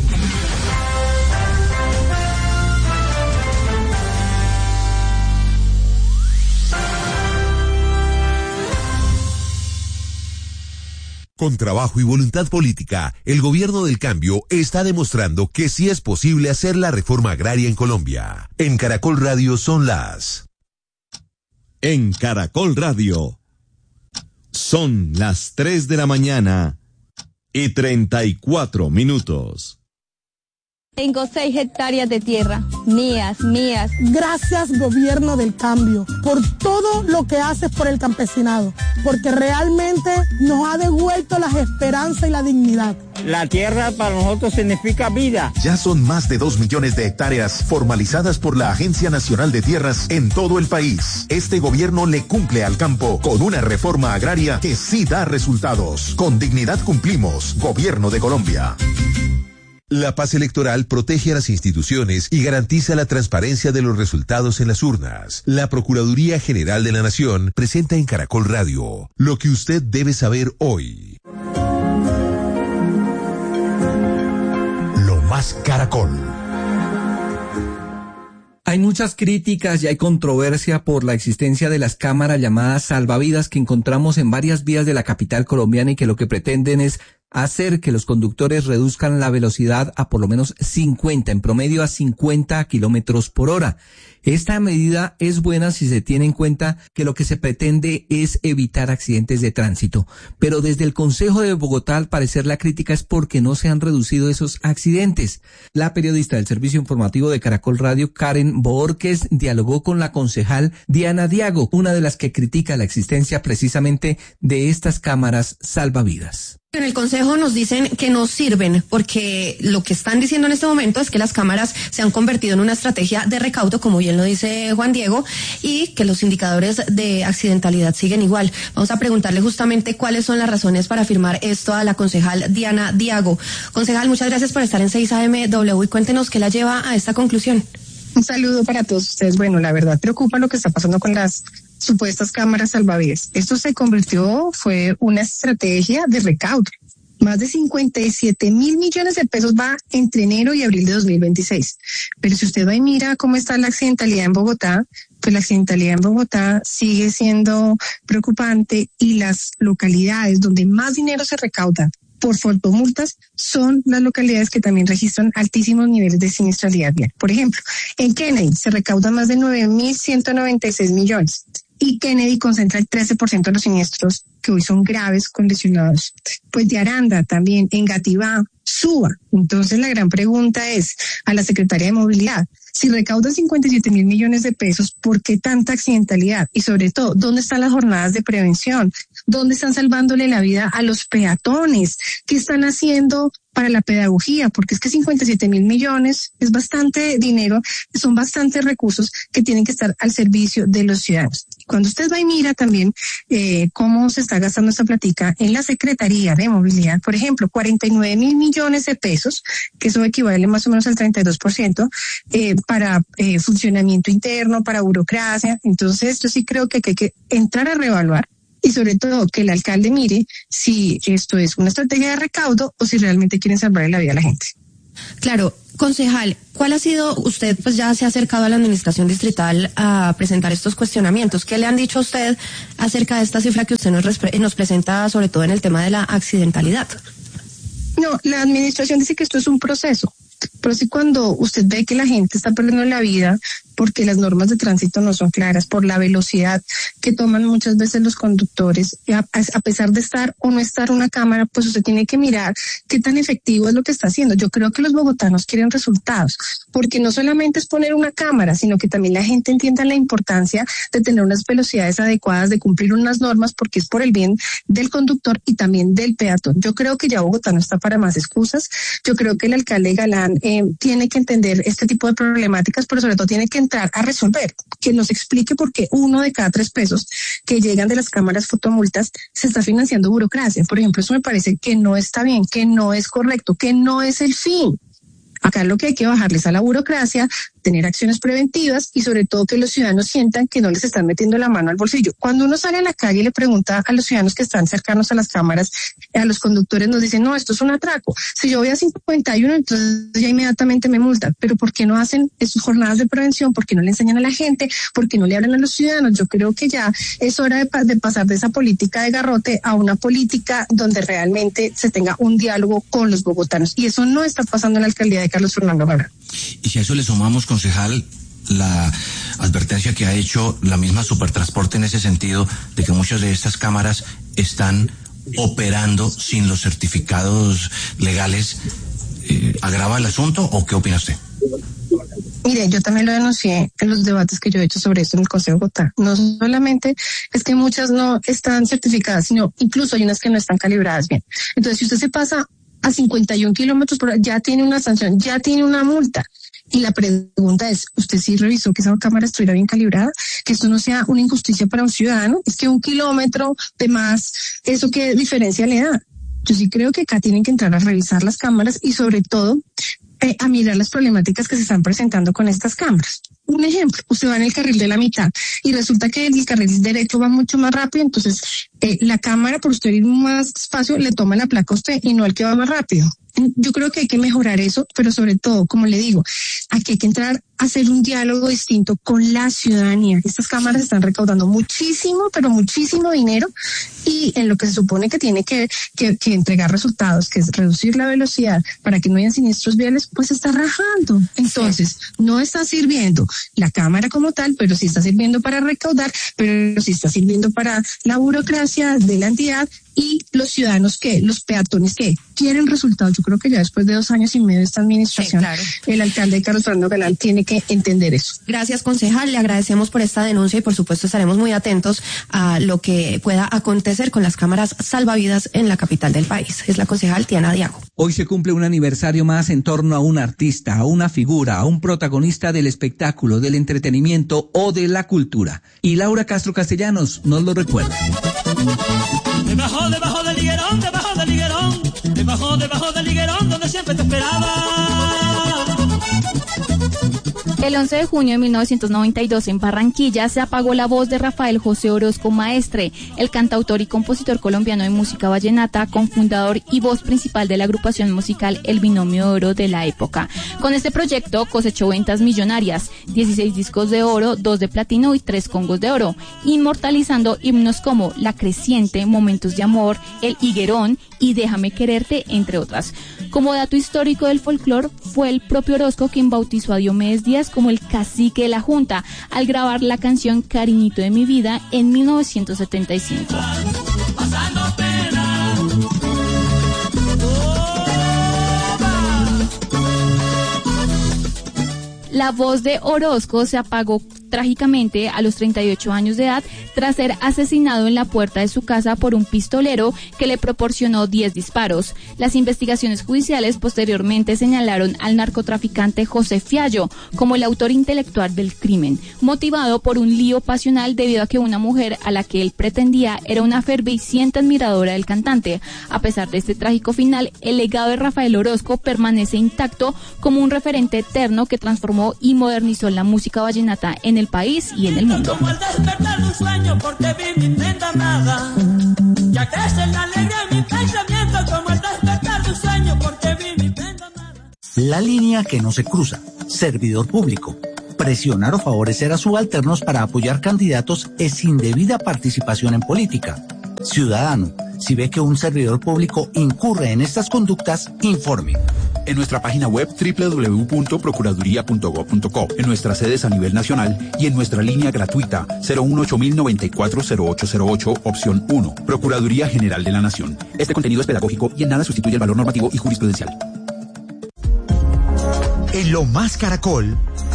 Con trabajo y voluntad política, el gobierno del cambio está demostrando que sí es posible hacer la reforma agraria en Colombia. En Caracol Radio son las... En Caracol Radio son las tres de la mañana y treinta y cuatro minutos. Tengo seis hectáreas de tierra, mías, mías. Gracias, gobierno del cambio, por todo lo que haces por el campesinado, porque realmente nos ha devuelto las esperanzas y la dignidad. La tierra para nosotros significa vida. Ya son más de dos millones de hectáreas formalizadas por la Agencia Nacional de Tierras en todo el país. Este gobierno le cumple al campo con una reforma agraria que sí da resultados. Con dignidad cumplimos, Gobierno de Colombia. La paz electoral protege a las instituciones y garantiza la transparencia de los resultados en las urnas. La Procuraduría General de la Nación presenta en Caracol Radio lo que usted debe saber hoy. Lo más Caracol. Hay muchas críticas y hay controversia por la existencia de las cámaras llamadas salvavidas que encontramos en varias vías de la capital colombiana y que lo que pretenden es hacer que los conductores reduzcan la velocidad a por lo menos cincuenta, en promedio a cincuenta kilómetros por hora. Esta medida es buena si se tiene en cuenta que lo que se pretende es evitar accidentes de tránsito. Pero desde el Consejo de Bogotá, al parecer, la crítica es porque no se han reducido esos accidentes. La periodista del Servicio Informativo de Caracol Radio, Karen Borges, dialogó con la concejal Diana Diago, una de las que critica la existencia precisamente de estas cámaras salvavidas. En el Consejo nos dicen que no sirven porque lo que están diciendo en este momento es que las cámaras se han convertido en una estrategia de recaudo, como bien lo dice Juan Diego, y que los indicadores de accidentalidad siguen igual. Vamos a preguntarle justamente cuáles son las razones para afirmar esto a la concejal Diana Diago. Concejal, muchas gracias por estar en seis A M W y cuéntenos qué la lleva a esta conclusión. Un saludo para todos ustedes. Bueno, la verdad preocupa lo que está pasando con las supuestas cámaras salvavidas. Esto se convirtió, fue una estrategia de recaudo. Más de cincuenta y siete mil millones de pesos va entre enero y abril de dos mil veintiséis. Pero si usted va y mira cómo está la accidentalidad en Bogotá, pues la accidentalidad en Bogotá sigue siendo preocupante y las localidades donde más dinero se recauda por fotomultas son las localidades que también registran altísimos niveles de siniestralidad vial. Por ejemplo, en Kennedy se recaudan más de nueve mil ciento noventa y seis millones. y Kennedy concentra el trece por ciento de los siniestros que hoy son graves con lesionados. Pues de Aranda también, Engativá, Suba. Entonces la gran pregunta es a la Secretaría de Movilidad, si recauda cincuenta y siete mil millones de pesos, ¿por qué tanta accidentalidad? Y sobre todo, ¿dónde están las jornadas de prevención? ¿Dónde están salvándole la vida a los peatones? ¿Qué están haciendo para la pedagogía? Porque es que cincuenta y siete mil millones es bastante dinero, son bastantes recursos que tienen que estar al servicio de los ciudadanos. Cuando usted va y mira también eh, cómo se está gastando esta platica en la Secretaría de Movilidad, por ejemplo, cuarenta y nueve mil millones de pesos, que eso equivale más o menos al treinta y dos por ciento, eh, para eh, funcionamiento interno, para burocracia. Entonces yo sí creo que, que hay que entrar a reevaluar y sobre todo que el alcalde mire si esto es una estrategia de recaudo o si realmente quieren salvarle la vida a la gente. Claro, concejal, ¿cuál ha sido, usted pues ya se ha acercado a la administración distrital a presentar estos cuestionamientos? ¿Qué le han dicho a usted acerca de esta cifra que usted nos, nos presenta, sobre todo en el tema de la accidentalidad? No, la administración dice que esto es un proceso. Pero sí, cuando usted ve que la gente está perdiendo la vida porque las normas de tránsito no son claras, por la velocidad que toman muchas veces los conductores, a, a pesar de estar o no estar una cámara, pues usted tiene que mirar qué tan efectivo es lo que está haciendo. Yo creo que los bogotanos quieren resultados, porque no solamente es poner una cámara, sino que también la gente entienda la importancia de tener unas velocidades adecuadas, de cumplir unas normas, porque es por el bien del conductor y también del peatón. Yo creo que ya Bogotá no está para más excusas. Yo creo que el alcalde Galán eh, tiene que entender este tipo de problemáticas, pero sobre todo tiene que entrar a resolver, que nos explique por qué uno de cada tres pesos que llegan de las cámaras fotomultas se está financiando burocracia. Por ejemplo, eso me parece que no está bien, que no es correcto, que no es el fin. Acá lo que hay que bajarles a la burocracia, tener acciones preventivas y sobre todo que los ciudadanos sientan que no les están metiendo la mano al bolsillo. Cuando uno sale a la calle y le pregunta a los ciudadanos que están cercanos a las cámaras, a los conductores nos dicen, no, esto es un atraco. Si yo voy a cincuenta y uno, entonces ya inmediatamente me multan. Pero ¿por qué no hacen sus jornadas de prevención? ¿Por qué no le enseñan a la gente? ¿Por qué no le hablan a los ciudadanos? Yo creo que ya es hora de, pa- de pasar de esa política de garrote a una política donde realmente se tenga un diálogo con los bogotanos. Y eso no está pasando en la alcaldía de Carlos Fernando Galán. Y si a eso le sumamos, concejal, la advertencia que ha hecho la misma Supertransporte en ese sentido, de que muchas de estas cámaras están operando sin los certificados legales, eh, ¿agrava el asunto o qué opina usted? Mire, yo también lo denuncié en los debates que yo he hecho sobre esto en el Consejo de Bogotá. No solamente es que muchas no están certificadas, sino incluso hay unas que no están calibradas bien. Entonces, si usted se pasa a cincuenta y un kilómetros por hora, ya tiene una sanción, ya tiene una multa. Y la pregunta es, ¿usted sí revisó que esa cámara estuviera bien calibrada? Que esto no sea una injusticia para un ciudadano. Es que un kilómetro de más, ¿eso qué diferencia le da? Yo sí creo que acá tienen que entrar a revisar las cámaras y sobre todo eh, a mirar las problemáticas que se están presentando con estas cámaras. Un ejemplo, usted va en el carril de la mitad y resulta que el carril derecho va mucho más rápido, entonces eh, la cámara, por usted ir más despacio, le toma la placa a usted y no al que va más rápido. Yo creo que hay que mejorar eso, pero sobre todo, como le digo, aquí hay que entrar a hacer un diálogo distinto con la ciudadanía. Estas cámaras están recaudando muchísimo, pero muchísimo dinero y en lo que se supone que tiene que, que, que entregar resultados, que es reducir la velocidad para que no haya siniestros viales, pues está rajando. Entonces, no está sirviendo la cámara como tal, pero sí está sirviendo para recaudar, pero sí está sirviendo para la burocracia de la entidad y los ciudadanos que, los peatones que quieren resultados. Yo creo que ya después de dos años y medio de esta administración, sí, claro, el alcalde Carlos Fernando Galán tiene que entender eso. Gracias, concejal. Le agradecemos por esta denuncia y por supuesto estaremos muy atentos a lo que pueda acontecer con las cámaras salvavidas en la capital del país. Es la concejal Tiana Diago. Hoy se cumple un aniversario más en torno a un artista, a una figura, a un protagonista del espectáculo, del entretenimiento o de la cultura. Y Laura Castro Castellanos nos lo recuerda. Debajo, debajo del higuerón, debajo del higuerón, debajo, debajo del higuerón, donde siempre te esperaba. El once de junio de mil novecientos noventa y dos en Barranquilla se apagó la voz de Rafael José Orozco Maestre, el cantautor y compositor colombiano de música vallenata, cofundador y voz principal de la agrupación musical El Binomio de Oro de la época. Con este proyecto cosechó ventas millonarias, dieciséis discos de oro, dos de platino y tres congos de oro, inmortalizando himnos como La Creciente, Momentos de Amor, El Higuerón y Déjame Quererte, entre otras. Como dato histórico del folclore, fue el propio Orozco quien bautizó a Diomedes Díaz como el cacique de la Junta al grabar la canción Cariñito de mi vida en mil novecientos setenta y cinco. La voz de Orozco se apagó trágicamente a los treinta y ocho años de edad tras ser asesinado en la puerta de su casa por un pistolero que le proporcionó diez disparos. Las investigaciones judiciales posteriormente señalaron al narcotraficante José Fiallo como el autor intelectual del crimen, motivado por un lío pasional debido a que una mujer a la que él pretendía era una ferviente admiradora del cantante. A pesar de este trágico final, el legado de Rafael Orozco permanece intacto como un referente eterno que transformó y modernizó la música vallenata en el país y en el mundo. Como el despertar de un sueño porque vi mi prenda amada. Ya crece la alegría en mi pensamiento como el despertar de un sueño porque vi mi prenda amada. La línea que no se cruza. Servidor público. Presionar o favorecer a subalternos para apoyar candidatos es indebida participación en política. Ciudadano, si ve que un servidor público incurre en estas conductas, informe. En nuestra página web doble u doble u doble u punto procuraduría punto gob punto co, en nuestras sedes a nivel nacional y en nuestra línea gratuita cero uno ocho mil noventa y cuatro cero ocho cero ocho, opción uno. Procuraduría General de la Nación. Este contenido es pedagógico y en nada sustituye el valor normativo y jurisprudencial. En Lo Más Caracol,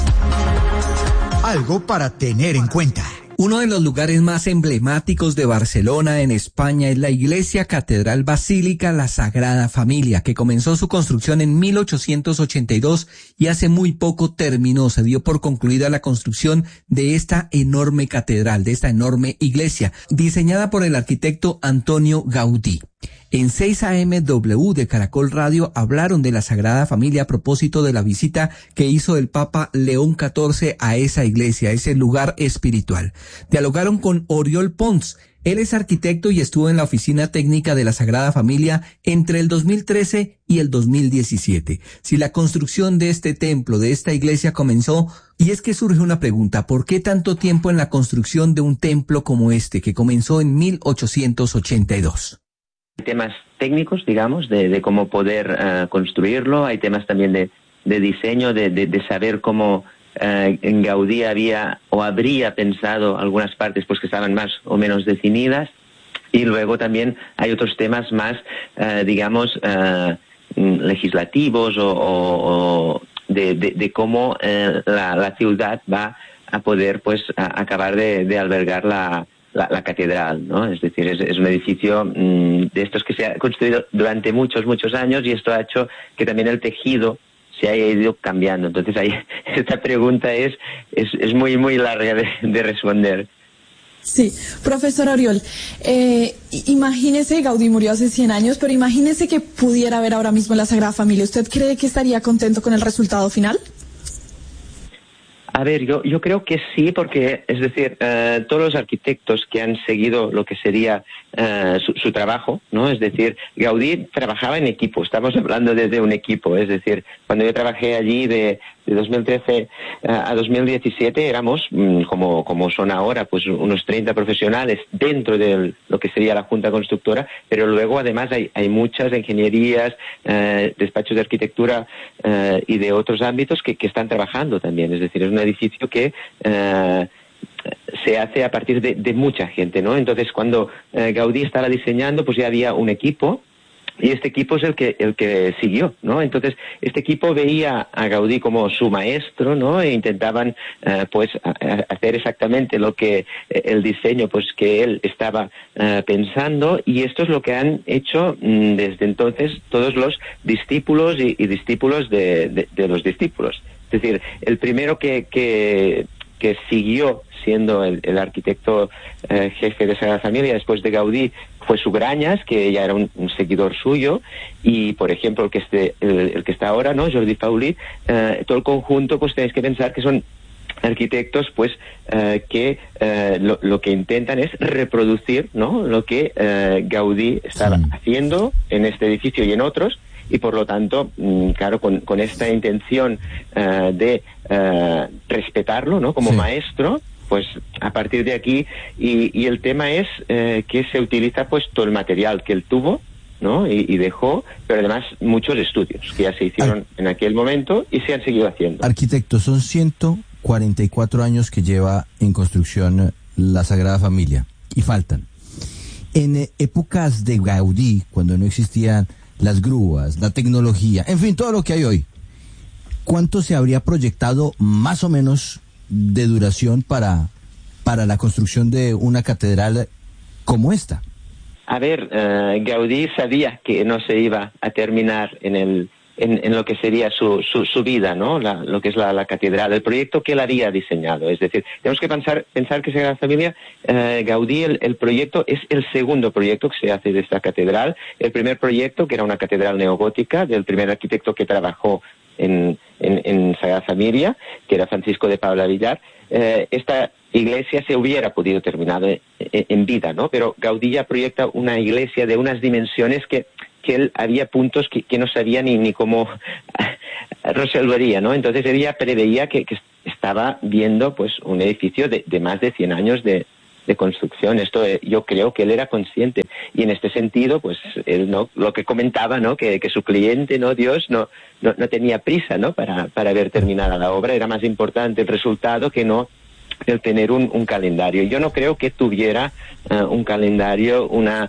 algo para tener en cuenta. Uno de los lugares más emblemáticos de Barcelona, en España, es la Iglesia Catedral Basílica La Sagrada Familia, que comenzó su construcción en mil ochocientos ochenta y dos y hace muy poco terminó. Se dio por concluida la construcción de esta enorme catedral, de esta enorme iglesia, diseñada por el arquitecto Antonio Gaudí. En seis A M W de Caracol Radio hablaron de la Sagrada Familia a propósito de la visita que hizo el Papa León catorce a esa iglesia, a ese lugar espiritual. Dialogaron con Oriol Pons. Él es arquitecto y estuvo en la oficina técnica de la Sagrada Familia entre el dos mil trece y el dos mil diecisiete. Si la construcción de este templo, de esta iglesia comenzó, y es que surge una pregunta, ¿por qué tanto tiempo en la construcción de un templo como este, que comenzó en mil ochocientos ochenta y dos? Hay temas técnicos, digamos, de, de cómo poder uh, construirlo. Hay temas también de, de diseño, de, de, de saber cómo uh, en Gaudí había o habría pensado algunas partes pues que estaban más o menos definidas. Y luego también hay otros temas más, uh, digamos, uh, legislativos o, o, o de, de, de cómo uh, la, la ciudad va a poder pues a acabar de, de albergar la La, la catedral, ¿no? Es decir, es, es un edificio mmm, de estos que se ha construido durante muchos, muchos años y esto ha hecho que también el tejido se haya ido cambiando. Entonces, ahí, esta pregunta es, es, es muy, muy larga de, de responder. Sí, profesor Oriol, eh, imagínese, Gaudí murió hace cien años, pero imagínese que pudiera ver ahora mismo la Sagrada Familia. ¿Usted cree que estaría contento con el resultado final? A ver, yo, yo creo que sí, porque, es decir, uh, todos los arquitectos que han seguido lo que sería uh, su, su trabajo, ¿no? Es decir, Gaudí trabajaba en equipo, estamos hablando desde un equipo, es decir, cuando yo trabajé allí de, de dos mil trece uh, a dos mil diecisiete éramos, um, como, como son ahora, pues unos treinta profesionales dentro de lo que sería la Junta Constructora, pero luego además hay, hay muchas ingenierías, uh, despachos de arquitectura uh, y de otros ámbitos que, que están trabajando también, es decir, es una edificio que uh, se hace a partir de, de mucha gente, ¿no? Entonces, cuando uh, Gaudí estaba diseñando, pues ya había un equipo y este equipo es el que el que siguió, ¿no? Entonces, este equipo veía a Gaudí como su maestro, ¿no? E intentaban, uh, pues, a, a hacer exactamente lo que el diseño, pues, que él estaba uh, pensando y esto es lo que han hecho mm, desde entonces todos los discípulos y, y discípulos de, de, de los discípulos. Es decir, el primero que, que, que siguió siendo el, el arquitecto eh, jefe de Sagrada Familia después de Gaudí fue Sugrañas, que ya era un, un seguidor suyo, y por ejemplo el que, esté, el, el que está ahora, ¿no? Jordi Paulí, eh, todo el conjunto, pues tenéis que pensar que son arquitectos pues eh, que eh, lo, lo que intentan es reproducir, ¿no? Lo que eh, Gaudí estaba sí. haciendo en este edificio y en otros. Y por lo tanto, claro, con, con esta intención uh, de uh, respetarlo, ¿no? Como sí. maestro, pues a partir de aquí, y, y el tema es uh, que se utiliza pues todo el material que él tuvo, ¿no? Y, y dejó, pero además muchos estudios que ya se hicieron Ar- en aquel momento y se han seguido haciendo. Arquitecto, son ciento cuarenta y cuatro años que lleva en construcción la Sagrada Familia y faltan. En eh, épocas de Gaudí, cuando no existían las grúas, la tecnología, en fin, todo lo que hay hoy, ¿cuánto se habría proyectado más o menos de duración para, para la construcción de una catedral como esta? A ver, uh, Gaudí sabía que no se iba a terminar en el en, en lo que sería su, su, su vida, ¿no? La, lo que es la, la catedral, el proyecto que él había diseñado. Es decir, tenemos que pensar, pensar que Sagrada Familia, uh, Gaudí, el, el proyecto es el segundo proyecto que se hace de esta catedral. El primer proyecto, que era una catedral neogótica, del primer arquitecto que trabajó en, en, en Sagrada Familia, que era Francisco de Paula Villar, uh, esta iglesia se hubiera podido terminar en, en vida, ¿no? Pero Gaudí ya proyecta una iglesia de unas dimensiones que que él había puntos que, que no sabía ni, ni cómo resolvería, ¿no? Entonces él ya preveía que, que estaba viendo pues un edificio de, de más de cien años de, de construcción. Esto eh, yo creo que él era consciente. Y en este sentido, pues él no, lo que comentaba, ¿no? Que, que su cliente, ¿no? Dios, no, no, no tenía prisa, ¿no? Para, para ver terminada la obra. Era más importante el resultado que no el tener un, un calendario. Yo no creo que tuviera uh, un calendario, una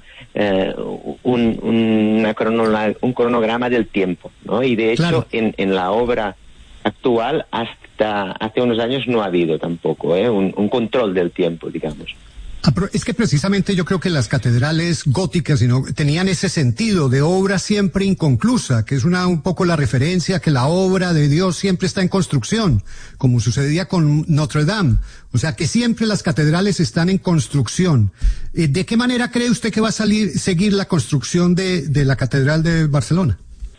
uh, un, una cronola, un cronograma del tiempo, ¿no? Y de hecho, claro, en, en la obra actual, hasta hace unos años no ha habido tampoco ¿eh? un, un control del tiempo, digamos. Es que precisamente yo creo que las catedrales góticas sino, tenían ese sentido de obra siempre inconclusa, que es una un poco la referencia que la obra de Dios siempre está en construcción, como sucedía con Notre Dame. O sea, que siempre las catedrales están en construcción. Eh, ¿De qué manera cree usted que va a salir, seguir la construcción de, de la Catedral de Barcelona?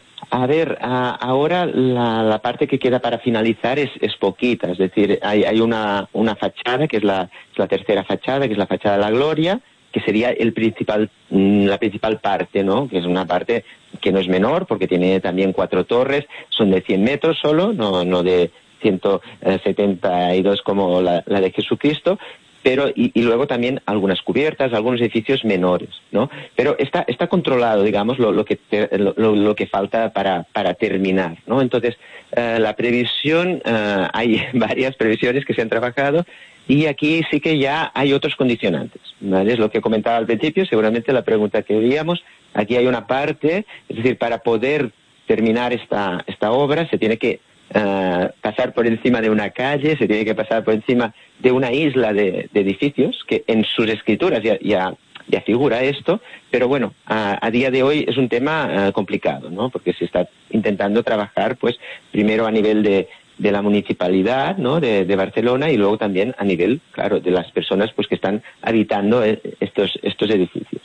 A ver, a, ahora la, la parte que queda para finalizar es, es poquita, es decir, hay, hay una, una fachada, que es la, es la tercera fachada, que es la fachada de la Gloria, que sería el principal, la principal parte, ¿no? Que es una parte que no es menor, porque tiene también cuatro torres, son de cien metros solo, no, no de ciento setenta y dos como la, la de Jesucristo, pero y, y luego también algunas cubiertas, algunos edificios menores, ¿no? Pero está está controlado, digamos, lo, lo que te, lo, lo que falta para para terminar, ¿no? Entonces, uh, la previsión, uh, hay varias previsiones que se han trabajado y aquí sí que ya hay otros condicionantes, ¿vale? Es lo que comentaba al principio, seguramente la pregunta que veíamos, aquí hay una parte, es decir, para poder terminar esta esta obra se tiene que Uh, pasar por encima de una calle, se tiene que pasar por encima de una isla de, de edificios, que en sus escrituras ya, ya, ya figura esto, pero bueno, a, a día de hoy es un tema uh, complicado, ¿no? Porque se está intentando trabajar, pues, primero a nivel de, de la municipalidad, ¿no? De, de Barcelona y luego también a nivel, claro, de las personas, pues, que están habitando estos, estos edificios.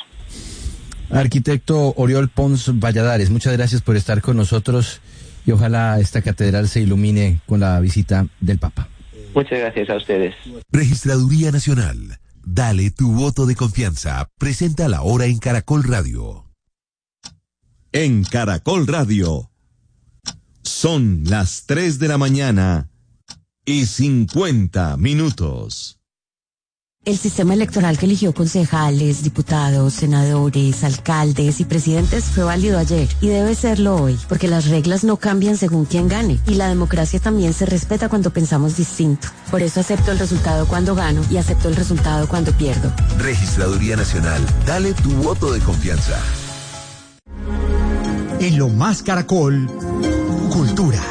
Arquitecto Oriol Pons Valladares, muchas gracias por estar con nosotros. Y ojalá esta catedral se ilumine con la visita del Papa. Muchas gracias a ustedes. Registraduría Nacional. Dale tu voto de confianza. Presenta la hora en Caracol Radio. En Caracol Radio. Son las tres de la mañana y cincuenta minutos. El sistema electoral que eligió concejales, diputados, senadores, alcaldes y presidentes fue válido ayer y debe serlo hoy, porque las reglas no cambian según quién gane y la democracia también se respeta cuando pensamos distinto. Por eso acepto el resultado cuando gano y acepto el resultado cuando pierdo. Registraduría Nacional, dale tu voto de confianza. En Lo Más Caracol, Cultura.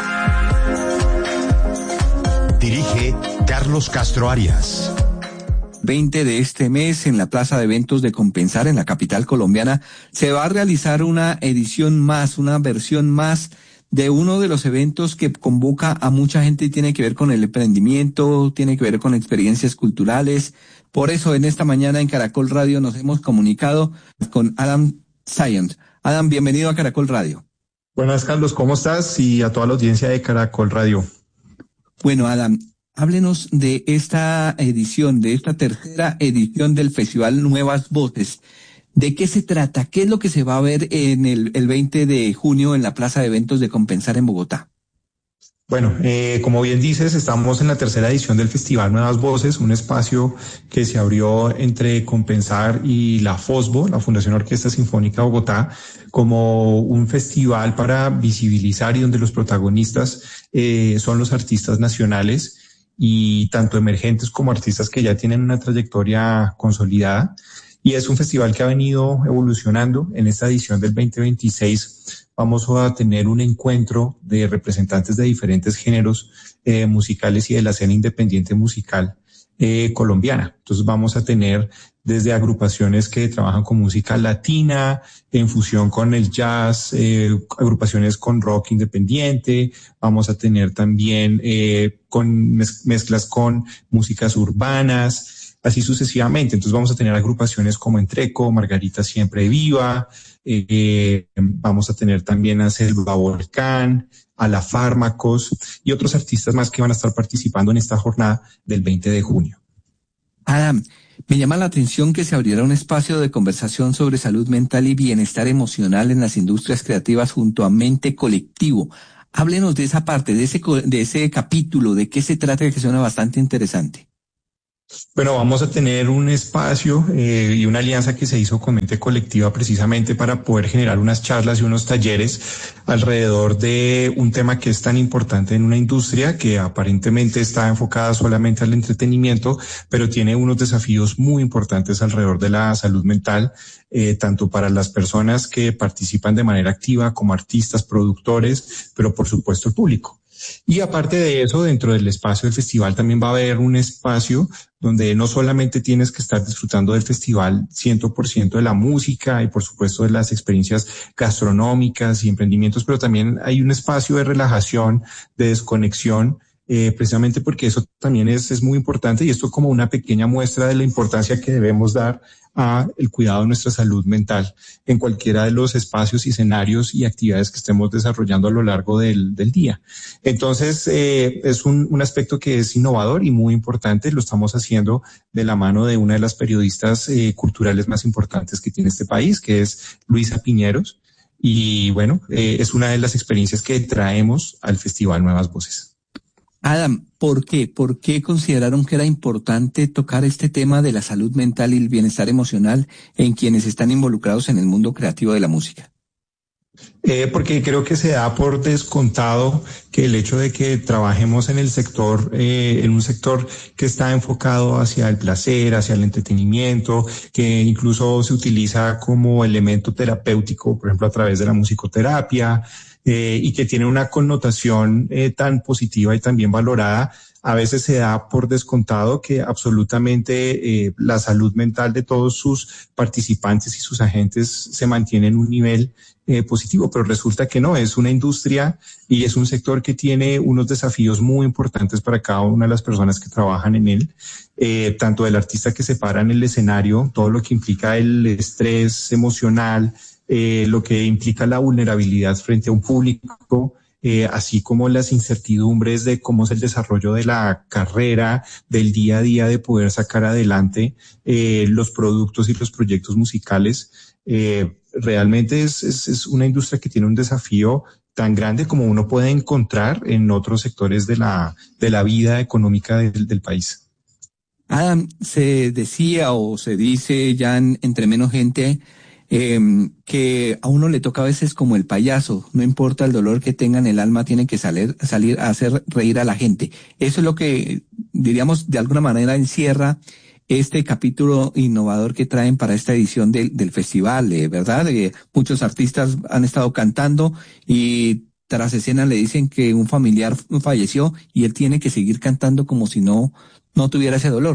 Dirige Carlos Castro Arias. veinte de este mes, en la Plaza de Eventos de Compensar, en la capital colombiana, se va a realizar una edición más, una versión más de uno de los eventos que convoca a mucha gente y tiene que ver con el emprendimiento, tiene que ver con experiencias culturales. Por eso, en esta mañana en Caracol Radio nos hemos comunicado con Adam Sayant. Adam, bienvenido a Caracol Radio. Buenas, Carlos, ¿cómo estás? Y a toda la audiencia de Caracol Radio. Bueno, Adam, háblenos de esta edición, de esta tercera edición del Festival Nuevas Voces. ¿De qué se trata? ¿Qué es lo que se va a ver en el, el veinte de junio en la Plaza de Eventos de Compensar en Bogotá? Bueno, eh, como bien dices, estamos en la tercera edición del Festival Nuevas Voces, un espacio que se abrió entre Compensar y la FOSBO, la Fundación Orquesta Sinfónica Bogotá, como un festival para visibilizar y donde los protagonistas eh, son los artistas nacionales y tanto emergentes como artistas que ya tienen una trayectoria consolidada. Y es un festival que ha venido evolucionando. En esta edición del veinte veintiséis vamos a tener un encuentro de representantes de diferentes géneros eh, musicales y de la escena independiente musical eh, colombiana. Entonces vamos a tener desde agrupaciones que trabajan con música latina, en fusión con el jazz, eh, agrupaciones con rock independiente, vamos a tener también eh, con mez- mezclas con músicas urbanas, así sucesivamente. Entonces vamos a tener agrupaciones como Entreco, Margarita Siempre Viva, eh, vamos a tener también a Selva Volcán, a La Fármacos y otros artistas más que van a estar participando en esta jornada del veinte de junio. Adam, me llama la atención que se abriera un espacio de conversación sobre salud mental y bienestar emocional en las industrias creativas junto a Mente Colectivo. Háblenos de esa parte, de ese, de ese capítulo, de qué se trata, que suena bastante interesante. Bueno, vamos a tener un espacio eh, y una alianza que se hizo con Mente Colectiva precisamente para poder generar unas charlas y unos talleres alrededor de un tema que es tan importante en una industria que aparentemente está enfocada solamente al entretenimiento, pero tiene unos desafíos muy importantes alrededor de la salud mental, eh, tanto para las personas que participan de manera activa como artistas, productores, pero por supuesto el público. Y aparte de eso, dentro del espacio del festival también va a haber un espacio donde no solamente tienes que estar disfrutando del festival cien por ciento de la música y por supuesto de las experiencias gastronómicas y emprendimientos, pero también hay un espacio de relajación, de desconexión, eh, precisamente porque eso también es, es muy importante y esto como una pequeña muestra de la importancia que debemos dar a el cuidado de nuestra salud mental en cualquiera de los espacios y escenarios y actividades que estemos desarrollando a lo largo del, del día. Entonces, eh, es un, un aspecto que es innovador y muy importante. Lo estamos haciendo de la mano de una de las periodistas eh, culturales más importantes que tiene este país, que es Luisa Piñeros. Y bueno, eh, es una de las experiencias que traemos al Festival Nuevas Voces. Adam, ¿por qué? ¿Por qué consideraron que era importante tocar este tema de la salud mental y el bienestar emocional en quienes están involucrados en el mundo creativo de la música? Eh, porque creo que se da por descontado que el hecho de que trabajemos en el sector, eh, en un sector que está enfocado hacia el placer, hacia el entretenimiento, que incluso se utiliza como elemento terapéutico, por ejemplo, a través de la musicoterapia, eh, y que tiene una connotación eh, tan positiva y tan bien valorada, a veces se da por descontado que absolutamente eh, la salud mental de todos sus participantes y sus agentes se mantiene en un nivel eh, positivo, pero resulta que no, es una industria y es un sector que tiene unos desafíos muy importantes para cada una de las personas que trabajan en él, eh, tanto del artista que se para en el escenario, todo lo que implica el estrés emocional, eh, lo que implica la vulnerabilidad frente a un público, Eh, así como las incertidumbres de cómo es el desarrollo de la carrera, del día a día de poder sacar adelante eh, los productos y los proyectos musicales. Eh, realmente es, es, es una industria que tiene un desafío tan grande como uno puede encontrar en otros sectores de la, de la vida económica del, del país. Adam, se decía o se dice ya en, entre menos gente Eh, que a uno le toca a veces como el payaso, no importa el dolor que tenga en el alma, tiene que salir, salir a hacer reír a la gente. Eso es lo que, diríamos, de alguna manera encierra este capítulo innovador que traen para esta edición del, del festival, eh, ¿verdad? Eh, muchos artistas han estado cantando y tras escena le dicen que un familiar falleció y él tiene que seguir cantando como si no, no tuviera ese dolor.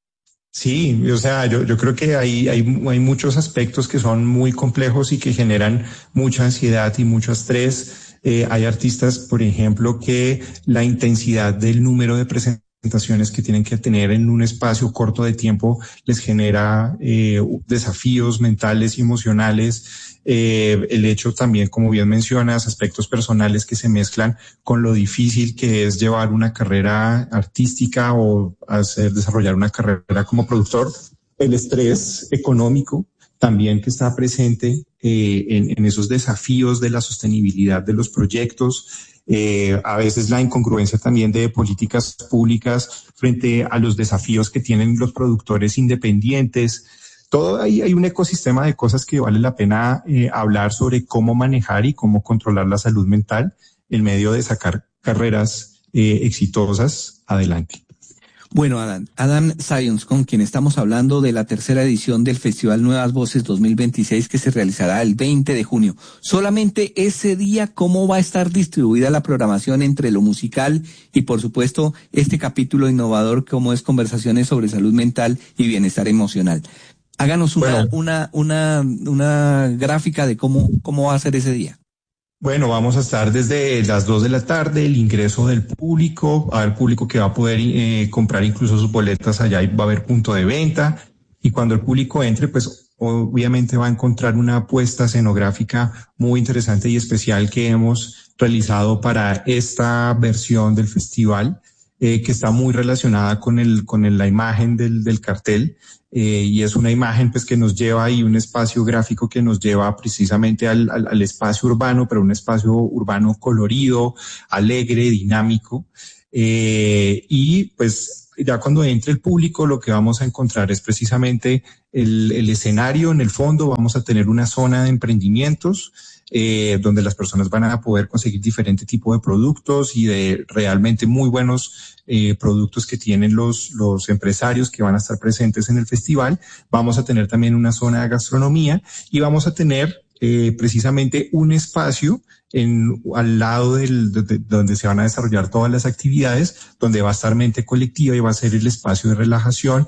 Sí, o sea, yo, yo creo que hay, hay, hay muchos aspectos que son muy complejos y que generan mucha ansiedad y mucho estrés. Eh, hay artistas, por ejemplo, que la intensidad del número de presentaciones que tienen que tener en un espacio corto de tiempo les genera eh, desafíos mentales y emocionales. Eh, el hecho también, como bien mencionas, aspectos personales que se mezclan con lo difícil que es llevar una carrera artística o hacer desarrollar una carrera como productor, el estrés económico también que está presente eh, en, en esos desafíos de la sostenibilidad de los proyectos, eh, a veces la incongruencia también de políticas públicas frente a los desafíos que tienen los productores independientes. Todo ahí hay un ecosistema de cosas que vale la pena eh, hablar sobre cómo manejar y cómo controlar la salud mental en medio de sacar carreras eh, exitosas adelante. Bueno, Adam, Adam Sayons, con quien estamos hablando de la tercera edición del Festival Nuevas Voces dos mil veintiséis, que se realizará el veinte de junio. Solamente ese día, ¿cómo va a estar distribuida la programación entre lo musical y, por supuesto, este capítulo innovador como es Conversaciones sobre Salud Mental y Bienestar Emocional? Háganos una, bueno, una, una, una gráfica de cómo, cómo va a ser ese día. Bueno, vamos a estar desde las dos de la tarde, el ingreso del público, a ver público que va a poder eh, comprar incluso sus boletas allá y va a haber punto de venta. Y cuando el público entre, pues obviamente va a encontrar una apuesta escenográfica muy interesante y especial que hemos realizado para esta versión del festival, eh, que está muy relacionada con el, con el, la imagen del, del cartel. Eh, y es una imagen pues que nos lleva ahí un espacio gráfico que nos lleva precisamente al, al, al espacio urbano, pero un espacio urbano colorido, alegre, dinámico. Eh, y pues ya cuando entre el público lo que vamos a encontrar es precisamente el, el escenario. En el fondo vamos a tener una zona de emprendimientos eh, donde las personas van a poder conseguir diferente tipo de productos y de realmente muy buenos Eh, productos que tienen los, los empresarios que van a estar presentes en el festival. Vamos a tener también una zona de gastronomía y vamos a tener eh, precisamente un espacio en, al lado del, de, de, donde se van a desarrollar todas las actividades, donde va a estar Mente Colectiva y va a ser el espacio de relajación